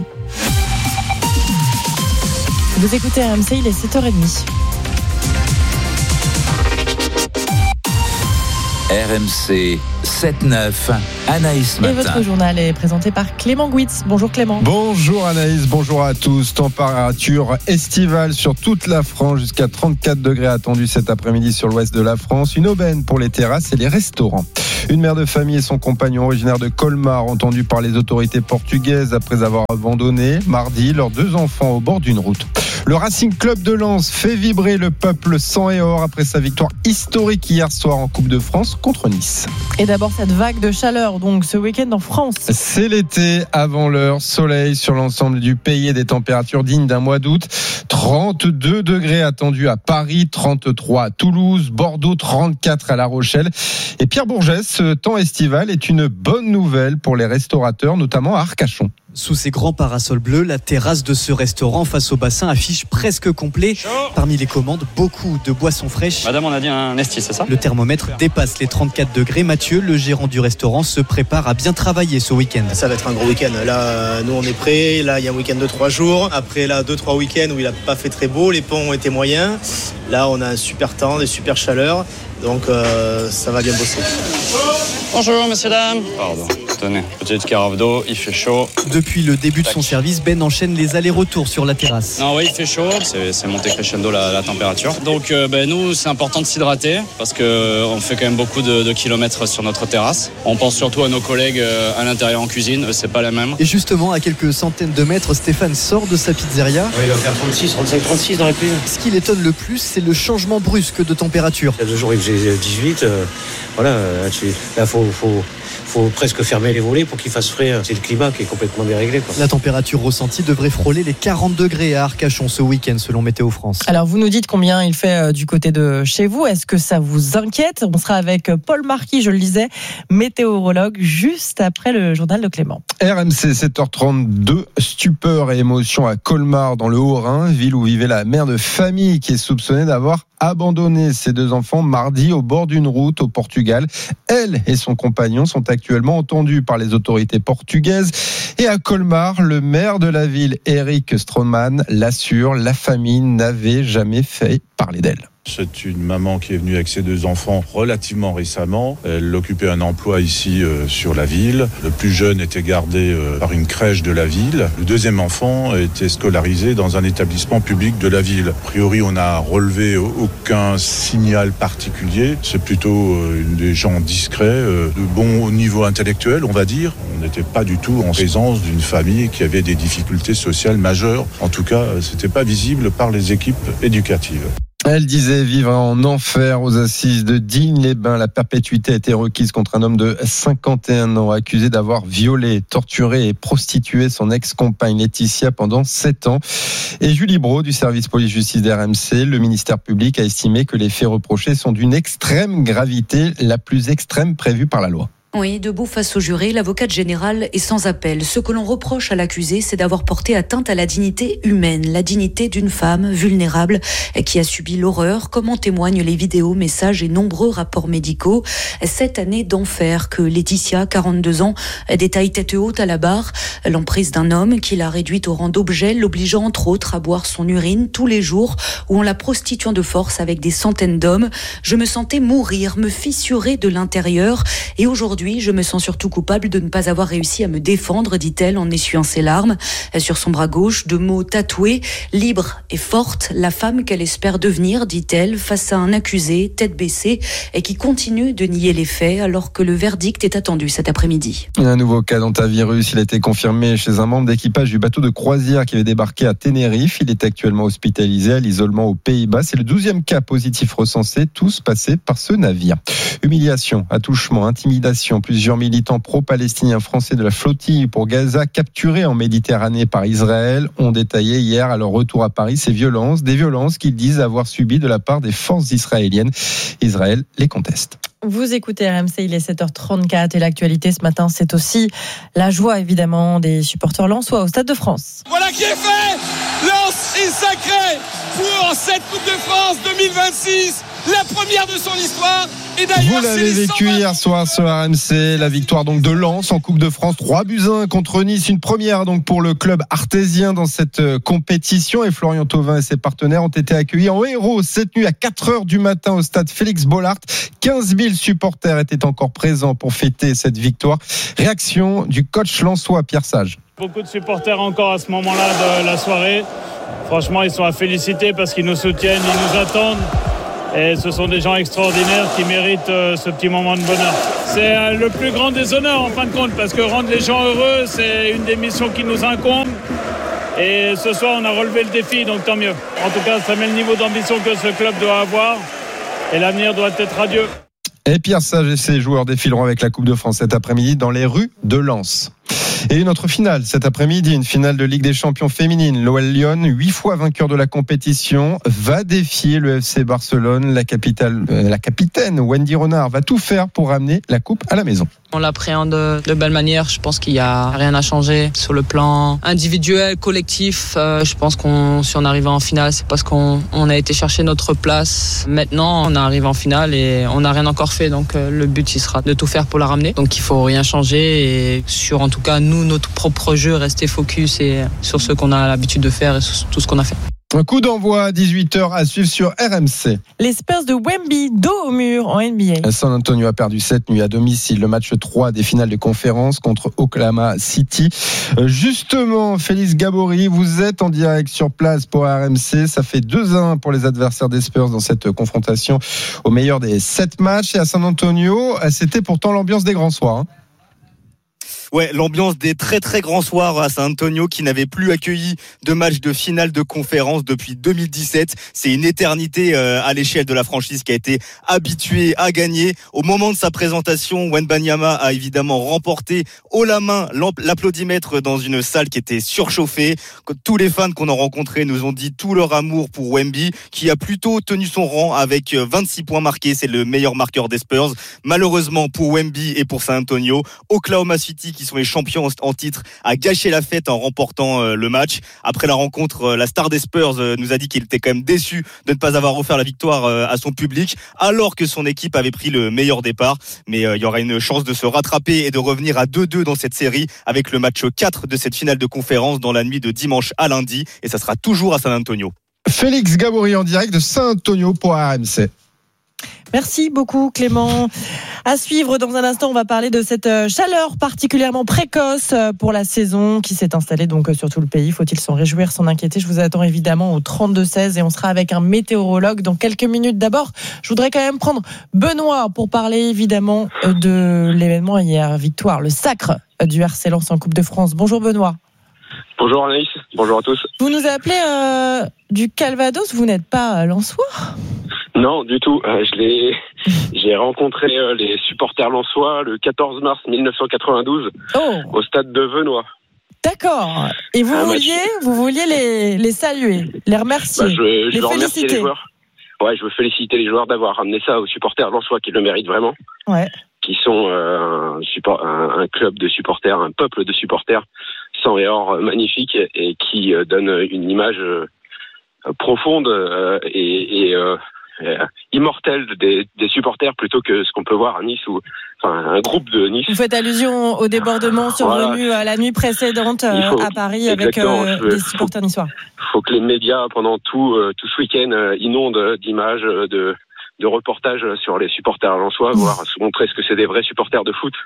Vous écoutez RMC, il est 7h30. RMC 7-9, Anaïs Matin. Et votre journal est présenté par Clément Gouitz. Bonjour Clément. Bonjour Anaïs, bonjour à tous. Température estivale sur toute la France, jusqu'à 34 degrés attendus cet après-midi sur l'ouest de la France. Une aubaine pour les terrasses et les restaurants. Une mère de famille et son compagnon originaire de Colmar entendus par les autorités portugaises après avoir abandonné mardi leurs 2 enfants au bord d'une route. Le Racing Club de Lens fait vibrer le peuple sang et or après sa victoire historique hier soir en Coupe de France contre Nice. Et d'abord cette vague de chaleur donc ce week-end en France. C'est l'été avant l'heure, soleil sur l'ensemble du pays et des températures dignes d'un mois d'août. 32 degrés attendus à Paris, 33 à Toulouse, Bordeaux 34 à La Rochelle. Et Pierre Bourgès, ce temps estival est une bonne nouvelle pour les restaurateurs, notamment à Arcachon. Sous ces grands parasols bleus, la terrasse de ce restaurant face au bassin affiche presque complet. Parmi les commandes, beaucoup de boissons fraîches. Madame, on a dit un esti, c'est ça ? Le thermomètre dépasse les 34 degrés. Mathieu, le gérant du restaurant, se prépare à bien travailler ce week-end. Ça va être un gros week-end. Là, nous, on est prêts. Là, il y a un week-end de 3 jours. Après, là, 2-3 week-ends où il n'a pas fait très beau. Les ponts ont été moyens. Là, on a un super temps, des super chaleurs. Donc, ça va bien bosser. Bonjour, messieurs, dames. Pardon. Tenez, petite carafe d'eau, il fait chaud. Depuis le début de son service, Ben enchaîne les allers-retours sur la terrasse. Non, oui, il fait chaud, c'est monté crescendo la température. Donc nous, c'est important de s'hydrater parce qu'on fait quand même beaucoup de kilomètres sur notre terrasse. On pense surtout à nos collègues à l'intérieur en cuisine, c'est pas la même. Et justement, à quelques centaines de mètres, Stéphane sort de sa pizzeria. Oui, il va faire 36, 35, 36 dans les pluies. Ce qui l'étonne le plus, c'est le changement brusque de température. Il y a 2 jours, il faisait 18. Voilà, là, faut presque fermer les volets pour qu'il fasse frais. C'est le climat qui est complètement déréglé, quoi. La température ressentie devrait frôler les 40 degrés à Arcachon ce week-end selon Météo France. Alors vous nous dites combien il fait du côté de chez vous. Est-ce que ça vous inquiète ? On sera avec Paul Marquis, je le disais, météorologue, juste après le journal de Clément. RMC 7h32, stupeur et émotion à Colmar dans le Haut-Rhin, ville où vivait la mère de famille qui est soupçonnée d'avoir abandonné ses 2 enfants mardi au bord d'une route au Portugal. Elle et son compagnon sont actuellement entendus par les autorités portugaises. Et à Colmar, le maire de la ville, Eric Stroman, l'assure, la famille n'avait jamais fait parler d'elle. C'est une maman qui est venue avec ses 2 enfants relativement récemment. Elle occupait un emploi ici sur la ville. Le plus jeune était gardé par une crèche de la ville. Le 2e enfant était scolarisé dans un établissement public de la ville. A priori, on n'a relevé aucun signal particulier. C'est plutôt des gens discrets, de bon niveau intellectuel, on va dire. On n'était pas du tout en présence d'une famille qui avait des difficultés sociales majeures. En tout cas, c'était pas visible par les équipes éducatives. Elle disait vivre en enfer aux assises de Digne-les-Bains. La perpétuité a été requise contre un homme de 51 ans accusé d'avoir violé, torturé et prostitué son ex-compagne Laetitia pendant 7 ans. Et Julie Brault du service police-justice d'RMC, le ministère public a estimé que les faits reprochés sont d'une extrême gravité, la plus extrême prévue par la loi. Oui, debout face au juré, l'avocate générale est sans appel. Ce que l'on reproche à l'accusé, c'est d'avoir porté atteinte à la dignité humaine, la dignité d'une femme vulnérable qui a subi l'horreur, comme en témoignent les vidéos, messages et nombreux rapports médicaux. 7 années d'enfer que Laetitia, 42 ans, détaille tête haute à la barre. L'emprise d'un homme qui l'a réduite au rang d'objet, l'obligeant entre autres à boire son urine tous les jours ou en la prostituant de force avec des centaines d'hommes. Je me sentais mourir, me fissurer de l'intérieur et aujourd'hui, Aujourd'hui, je me sens surtout coupable de ne pas avoir réussi à me défendre, dit-elle en essuyant ses larmes. Sur son bras gauche, 2 mots tatoués, libre et forte, la femme qu'elle espère devenir, dit-elle, face à un accusé, tête baissée, et qui continue de nier les faits alors que le verdict est attendu cet après-midi. Un nouveau cas d'hantavirus, il a été confirmé chez un membre d'équipage du bateau de croisière qui avait débarqué à Tenerife. Il est actuellement hospitalisé à l'isolement aux Pays-Bas. C'est le 12e cas positif recensé, tous passés par ce navire. Humiliation, attouchement, intimidation. Plusieurs militants pro-palestiniens français de la flottille pour Gaza capturés en Méditerranée par Israël ont détaillé hier à leur retour à Paris ces violences, des violences qu'ils disent avoir subies de la part des forces israéliennes. Israël les conteste. Vous écoutez RMC, il est 7h34 et l'actualité ce matin, c'est aussi la joie évidemment des supporters lensois au Stade de France. Voilà qui est fait. Lens est sacré pour cette Coupe de France 2026, la première de son histoire. Et vous l'avez vécu hier soir sur RMC, la victoire donc de Lens en Coupe de France, 3-1 contre Nice, une première donc pour le club artésien dans cette compétition. Et Florian Thauvin et ses partenaires ont été accueillis en héros cette nuit à 4h du matin au stade Félix Bollaert. 15 000 supporters étaient encore présents pour fêter cette victoire. Réaction du coach lensois Pierre Sage. Beaucoup de supporters encore à ce moment-là de la soirée. Franchement, ils sont à féliciter parce qu'ils nous soutiennent, ils nous attendent. Et ce sont des gens extraordinaires qui méritent ce petit moment de bonheur. C'est le plus grand des honneurs en fin de compte, parce que rendre les gens heureux, c'est une des missions qui nous incombe. Et ce soir, on a relevé le défi, donc tant mieux. En tout cas, ça met le niveau d'ambition que ce club doit avoir. Et l'avenir doit être radieux. Et Pierre Sage et ses joueurs défileront avec la Coupe de France cet après-midi dans les rues de Lens. Et une autre finale cet après-midi, une finale de Ligue des Champions féminine. L'OL Lyon, 8 fois vainqueur de la compétition, va défier le FC Barcelone. La capitaine Wendy Renard va tout faire pour ramener la coupe à la maison. On l'appréhende de belle manière. Je pense qu'il n'y a rien à changer sur le plan individuel, collectif. Je pense si on arrive en finale, c'est parce qu'on a été chercher notre place. Maintenant, on arrive en finale et on n'a rien encore fait. Donc le but, il sera de tout faire pour la ramener. Donc il ne faut rien changer. Et sur, en tout cas, nous, notre propre jeu, rester focus et sur ce qu'on a l'habitude de faire et sur tout ce qu'on a fait. Un coup d'envoi à 18h à suivre sur RMC. Les Spurs de Wemby, dos au mur en NBA. San Antonio a perdu cette nuit à domicile le match 3 des finales de conférence contre Oklahoma City. Justement, Félix Gabory, vous êtes en direct sur place pour RMC. Ça fait 2-1 pour les adversaires des Spurs dans cette confrontation au meilleur des 7 matchs. Et à San Antonio, c'était pourtant l'ambiance des grands soirs. Ouais, l'ambiance des très très grands soirs à San Antonio qui n'avait plus accueilli de match de finale de conférence depuis 2017. C'est une éternité à l'échelle de la franchise qui a été habituée à gagner. Au moment de sa présentation, Wembanyama a évidemment remporté haut la main l'applaudimètre dans une salle qui était surchauffée. Tous les fans qu'on a rencontrés nous ont dit tout leur amour pour Wemby, qui a plutôt tenu son rang avec 26 points marqués. C'est le meilleur marqueur des Spurs. Malheureusement pour Wemby et pour San Antonio, Oklahoma City, qui sont les champions en titre, a gâché la fête en remportant le match. Après la rencontre, la star des Spurs nous a dit qu'il était quand même déçu de ne pas avoir offert la victoire à son public, alors que son équipe avait pris le meilleur départ. Mais il y aura une chance de se rattraper et de revenir à 2-2 dans cette série avec le match 4 de cette finale de conférence dans la nuit de dimanche à lundi. Et ça sera toujours à San Antonio. Félix Gabory en direct de San Antonio pour RMC. Merci beaucoup Clément. À suivre dans un instant, on va parler de cette chaleur particulièrement précoce pour la saison qui s'est installée donc sur tout le pays. Faut-il s'en réjouir, s'en inquiéter? Je vous attends évidemment au 32-16 et on sera avec un météorologue dans quelques minutes. D'abord, je voudrais quand même prendre Benoît pour parler évidemment de l'événement hier, victoire, le sacre du RC Lens en Coupe de France. Bonjour Benoît. Bonjour Anaïs, bonjour à tous. Vous nous appelez du Calvados, vous n'êtes pas lensois? Non, du tout. J'ai rencontré les supporters lensois le 14 mars 1992 au stade de Venoy. D'accord. Et vous vouliez les saluer, les remercier, je veux remercier les joueurs. Ouais, je veux féliciter les joueurs d'avoir ramené ça aux supporters lensois qui le méritent vraiment. Ouais. Qui sont un club de supporters, un peuple de supporters sang et or magnifique et qui donne une image profonde et immortelle des supporters plutôt que ce qu'on peut voir à Nice ou un groupe de Nice. Vous faites allusion au débordement survenu à la nuit précédente à Paris avec des supporters niçois. Il faut que les médias pendant tout ce week-end inondent d'images reportages sur les supporters lensois, voir se montrer ce que c'est des vrais supporters de foot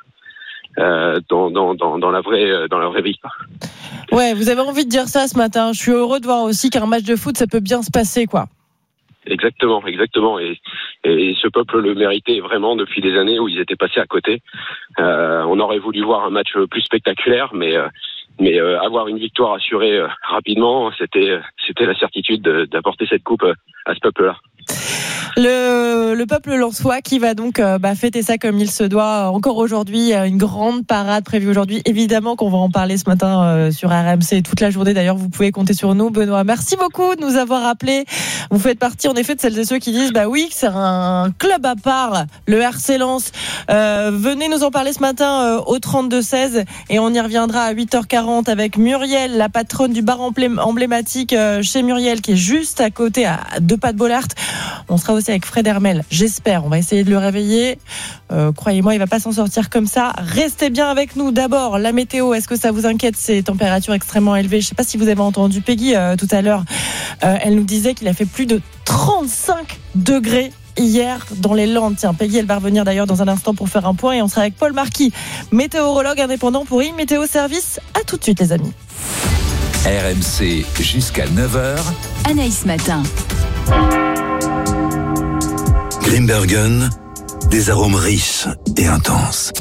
dans la vraie vie. Ouais, vous avez envie de dire ça ce matin. Je suis heureux de voir aussi qu'un match de foot, ça peut bien se passer, quoi. Exactement. Et ce peuple le méritait vraiment depuis des années où ils étaient passés à côté. On aurait voulu voir un match plus spectaculaire, mais avoir une victoire assurée rapidement, c'était la certitude d'apporter cette coupe à ce peuple-là. Le peuple lensois qui va donc fêter ça comme il se doit encore aujourd'hui. Une grande parade prévue aujourd'hui. Évidemment qu'on va en parler ce matin sur RMC toute la journée. D'ailleurs, vous pouvez compter sur nous, Benoît. Merci beaucoup de nous avoir appelés. Vous faites partie en effet de celles et ceux qui disent oui, c'est un club à part, le RC Lens. Venez nous en parler ce matin au 32-16 et on y reviendra à 8h40 avec Muriel, la patronne du bar emblématique chez Muriel qui est juste à côté à 2 pas de Bollaert. On sera aussi avec Fred Hermel, j'espère. On va essayer de le réveiller. Croyez-moi, il va pas s'en sortir comme ça. Restez bien avec nous. D'abord, la météo. Est-ce que ça vous inquiète, ces températures extrêmement élevées? Je sais pas si vous avez entendu Peggy tout à l'heure. Elle nous disait qu'il a fait plus de 35 degrés hier dans les Landes. Tiens, Peggy, elle va revenir d'ailleurs dans un instant pour faire un point. Et on sera avec Paul Marquis, météorologue indépendant pour Météo Service. À tout de suite, les amis. RMC jusqu'à 9h. Anaïs Matin. Grimbergen, des arômes riches et intenses.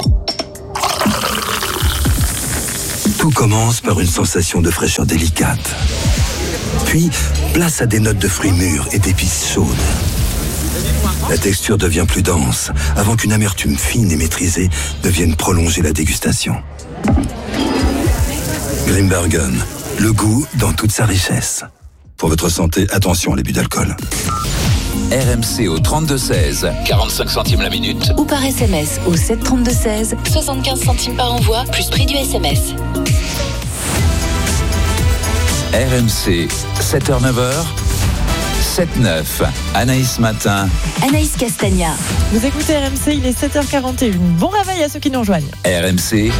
Tout commence par une sensation de fraîcheur délicate. Puis, place à des notes de fruits mûrs et d'épices chaudes. La texture devient plus dense, avant qu'une amertume fine et maîtrisée ne vienne prolonger la dégustation. Grimbergen, le goût dans toute sa richesse. Pour votre santé, attention à l'abus d'alcool. RMC au 32-16, 45 centimes la minute. Ou par SMS au 732-16, 75 centimes par envoi, plus prix du SMS. RMC, 7h-9h, 7-9, Anaïs Matin. Anaïs Castagna. Vous écoutez RMC, il est 7h41. Bon réveil à ceux qui nous rejoignent. RMC.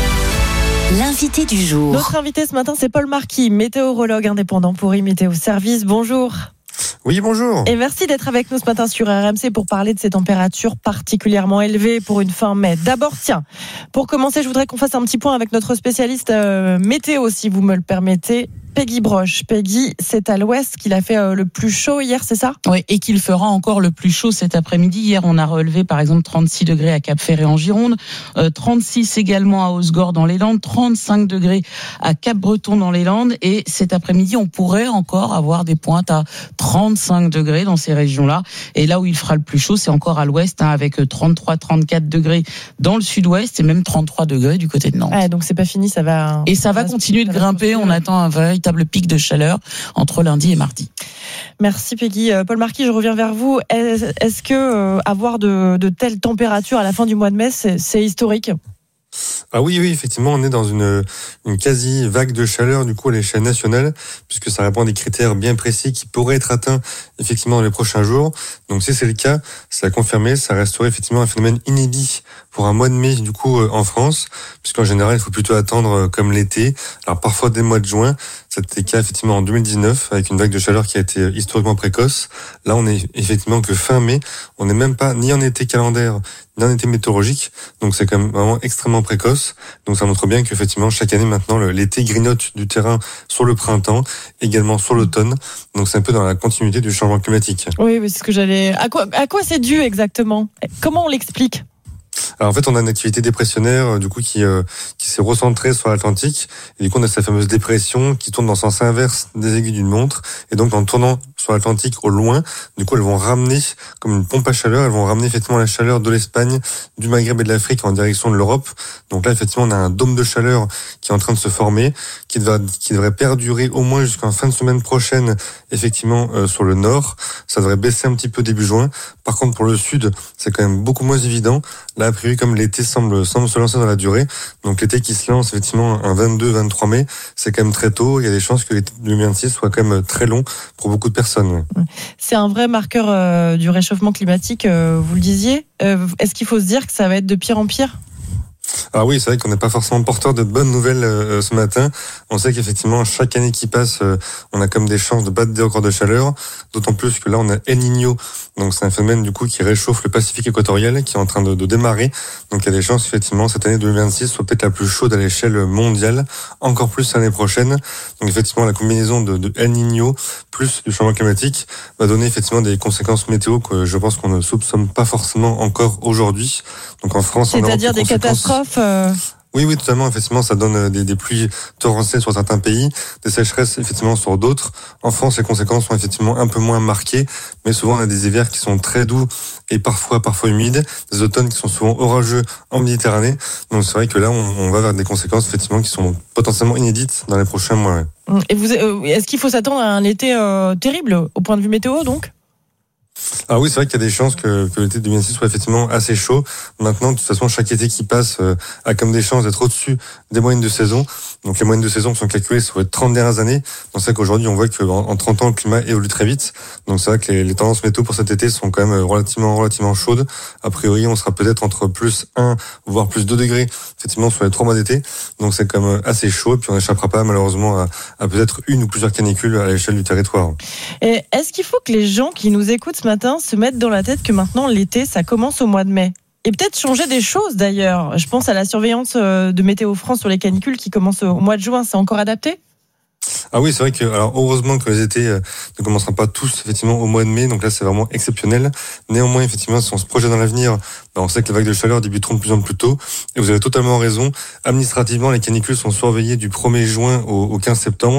L'invité du jour. Notre invité ce matin, c'est Paul Marquis, météorologue indépendant pour Météo Service. Bonjour. Oui, bonjour. Et merci d'être avec nous ce matin sur RMC pour parler de ces températures particulièrement élevées pour une fin mai. D'abord, tiens, pour commencer, je voudrais qu'on fasse un petit point avec notre spécialiste météo, si vous me le permettez. Peggy Broche. Peggy, c'est à l'ouest qu'il a fait le plus chaud hier, c'est ça? Oui, et qu'il fera encore le plus chaud cet après-midi. Hier, on a relevé par exemple 36 degrés à Cap-Ferré en Gironde, 36 également à Osgore dans les Landes, 35 degrés à Cap-Breton dans les Landes. Et cet après-midi, on pourrait encore avoir des pointes à 35 degrés dans ces régions-là. Et là où il fera le plus chaud, c'est encore à l'ouest, avec 33-34 degrés dans le sud-ouest et même 33 degrés du côté de Nantes. Ah, donc c'est pas fini, ça va... Et ça va continuer de grimper. On attend un véritable pic de chaleur entre lundi et mardi. Merci Peggy. Paul Marquis, je reviens vers vous. Est-ce que avoir de telles températures à la fin du mois de mai, c'est historique? Ah oui, effectivement, on est dans une quasi vague de chaleur du coup à l'échelle nationale, puisque ça répond à des critères bien précis qui pourraient être atteints effectivement dans les prochains jours. Donc si c'est le cas, ça a confirmé, ça resterait effectivement un phénomène inédit pour un mois de mai du coup en France, puisqu'en général il faut plutôt attendre comme l'été. Alors parfois dès le mois de juin, c'était le cas effectivement en 2019 avec une vague de chaleur qui a été historiquement précoce. Là on est effectivement que fin mai, on n'est même pas ni en été calendaire ni en été météorologique, donc c'est quand même vraiment extrêmement précoce. Donc ça montre bien qu'effectivement chaque année maintenant l'été grignote du terrain sur le printemps, également sur l'automne. Donc c'est un peu dans la continuité du changement climatique. Oui, c'est ce que j'allais... À quoi c'est dû exactement? Comment on l'explique? Alors en fait, on a une activité dépressionnaire du coup qui s'est recentrée sur l'Atlantique. Et du coup, on a cette fameuse dépression qui tourne dans le sens inverse des aiguilles d'une montre. Et donc, en tournant sur l'Atlantique au loin, du coup, elles vont ramener, comme une pompe à chaleur, elles vont ramener effectivement la chaleur de l'Espagne, du Maghreb et de l'Afrique en direction de l'Europe. Donc là, effectivement, on a un dôme de chaleur qui est en train de se former, qui devrait perdurer au moins jusqu'en fin de semaine prochaine, effectivement, sur le nord. Ça devrait baisser un petit peu début juin. Par contre, pour le sud, c'est quand même beaucoup moins évident. Là, a priori, comme l'été semble se lancer dans la durée, donc l'été qui se lance effectivement un 22-23 mai, c'est quand même très tôt. Il y a des chances que l'été 2026 soit quand même très long pour beaucoup de personnes. C'est un vrai marqueur du réchauffement climatique, vous le disiez. Est-ce qu'il faut se dire que ça va être de pire en pire ? Ah oui, c'est vrai qu'on n'est pas forcément porteur de bonnes nouvelles ce matin. On sait qu'effectivement, chaque année qui passe, on a comme des chances de battre des records de chaleur. D'autant plus que là, on a El Niño. Donc c'est un phénomène du coup qui réchauffe le Pacifique équatorial, qui est en train de démarrer. Donc il y a des chances effectivement cette année 2026 soit peut-être la plus chaude à l'échelle mondiale, encore plus l'année prochaine. Donc effectivement, la combinaison de El Niño plus du changement climatique va donner effectivement des conséquences météo que je pense qu'on ne soupçonne pas forcément encore aujourd'hui. Donc en France, c'est-à-dire des catastrophes. Oui, totalement. Effectivement, ça donne des pluies torrentielles sur certains pays, des sécheresses effectivement sur d'autres. En France, les conséquences sont effectivement un peu moins marquées, mais souvent on a des hivers qui sont très doux et parfois humides, des automnes qui sont souvent orageux en Méditerranée. Donc c'est vrai que là, on va vers des conséquences effectivement qui sont potentiellement inédites dans les prochains mois. Ouais. Et est-ce qu'il faut s'attendre à un été terrible au point de vue météo donc ? Ah oui, c'est vrai qu'il y a des chances que l'été 2026 soit effectivement assez chaud. Maintenant, de toute façon, chaque été qui passe a comme des chances d'être au-dessus des moyennes de saison. Donc les moyennes de saison sont calculées sur les 30 dernières années. Donc c'est vrai qu'aujourd'hui, on voit qu'en 30 ans, le climat évolue très vite. Donc c'est vrai que les tendances météo pour cet été sont quand même relativement chaudes. A priori, on sera peut-être entre plus 1, voire plus 2 degrés, effectivement, sur les 3 mois d'été. Donc c'est quand même assez chaud. Et puis on n'échappera pas, malheureusement, à peut-être une ou plusieurs canicules à l'échelle du territoire. Et est-ce qu'il faut que les gens qui nous écoutent ce matin se mettent dans la tête que maintenant l'été ça commence au mois de mai et peut-être changer des choses d'ailleurs? Je pense à la surveillance de Météo France sur les canicules qui commence au mois de juin, c'est encore adapté? Ah oui, c'est vrai que, alors, heureusement que les étés ne commenceront pas tous, effectivement, au mois de mai. Donc là, c'est vraiment exceptionnel. Néanmoins, effectivement, si on se projette dans l'avenir, on sait que les vagues de chaleur débuteront de plus en plus tôt. Et vous avez totalement raison. Administrativement, les canicules sont surveillées du 1er juin au 15 septembre.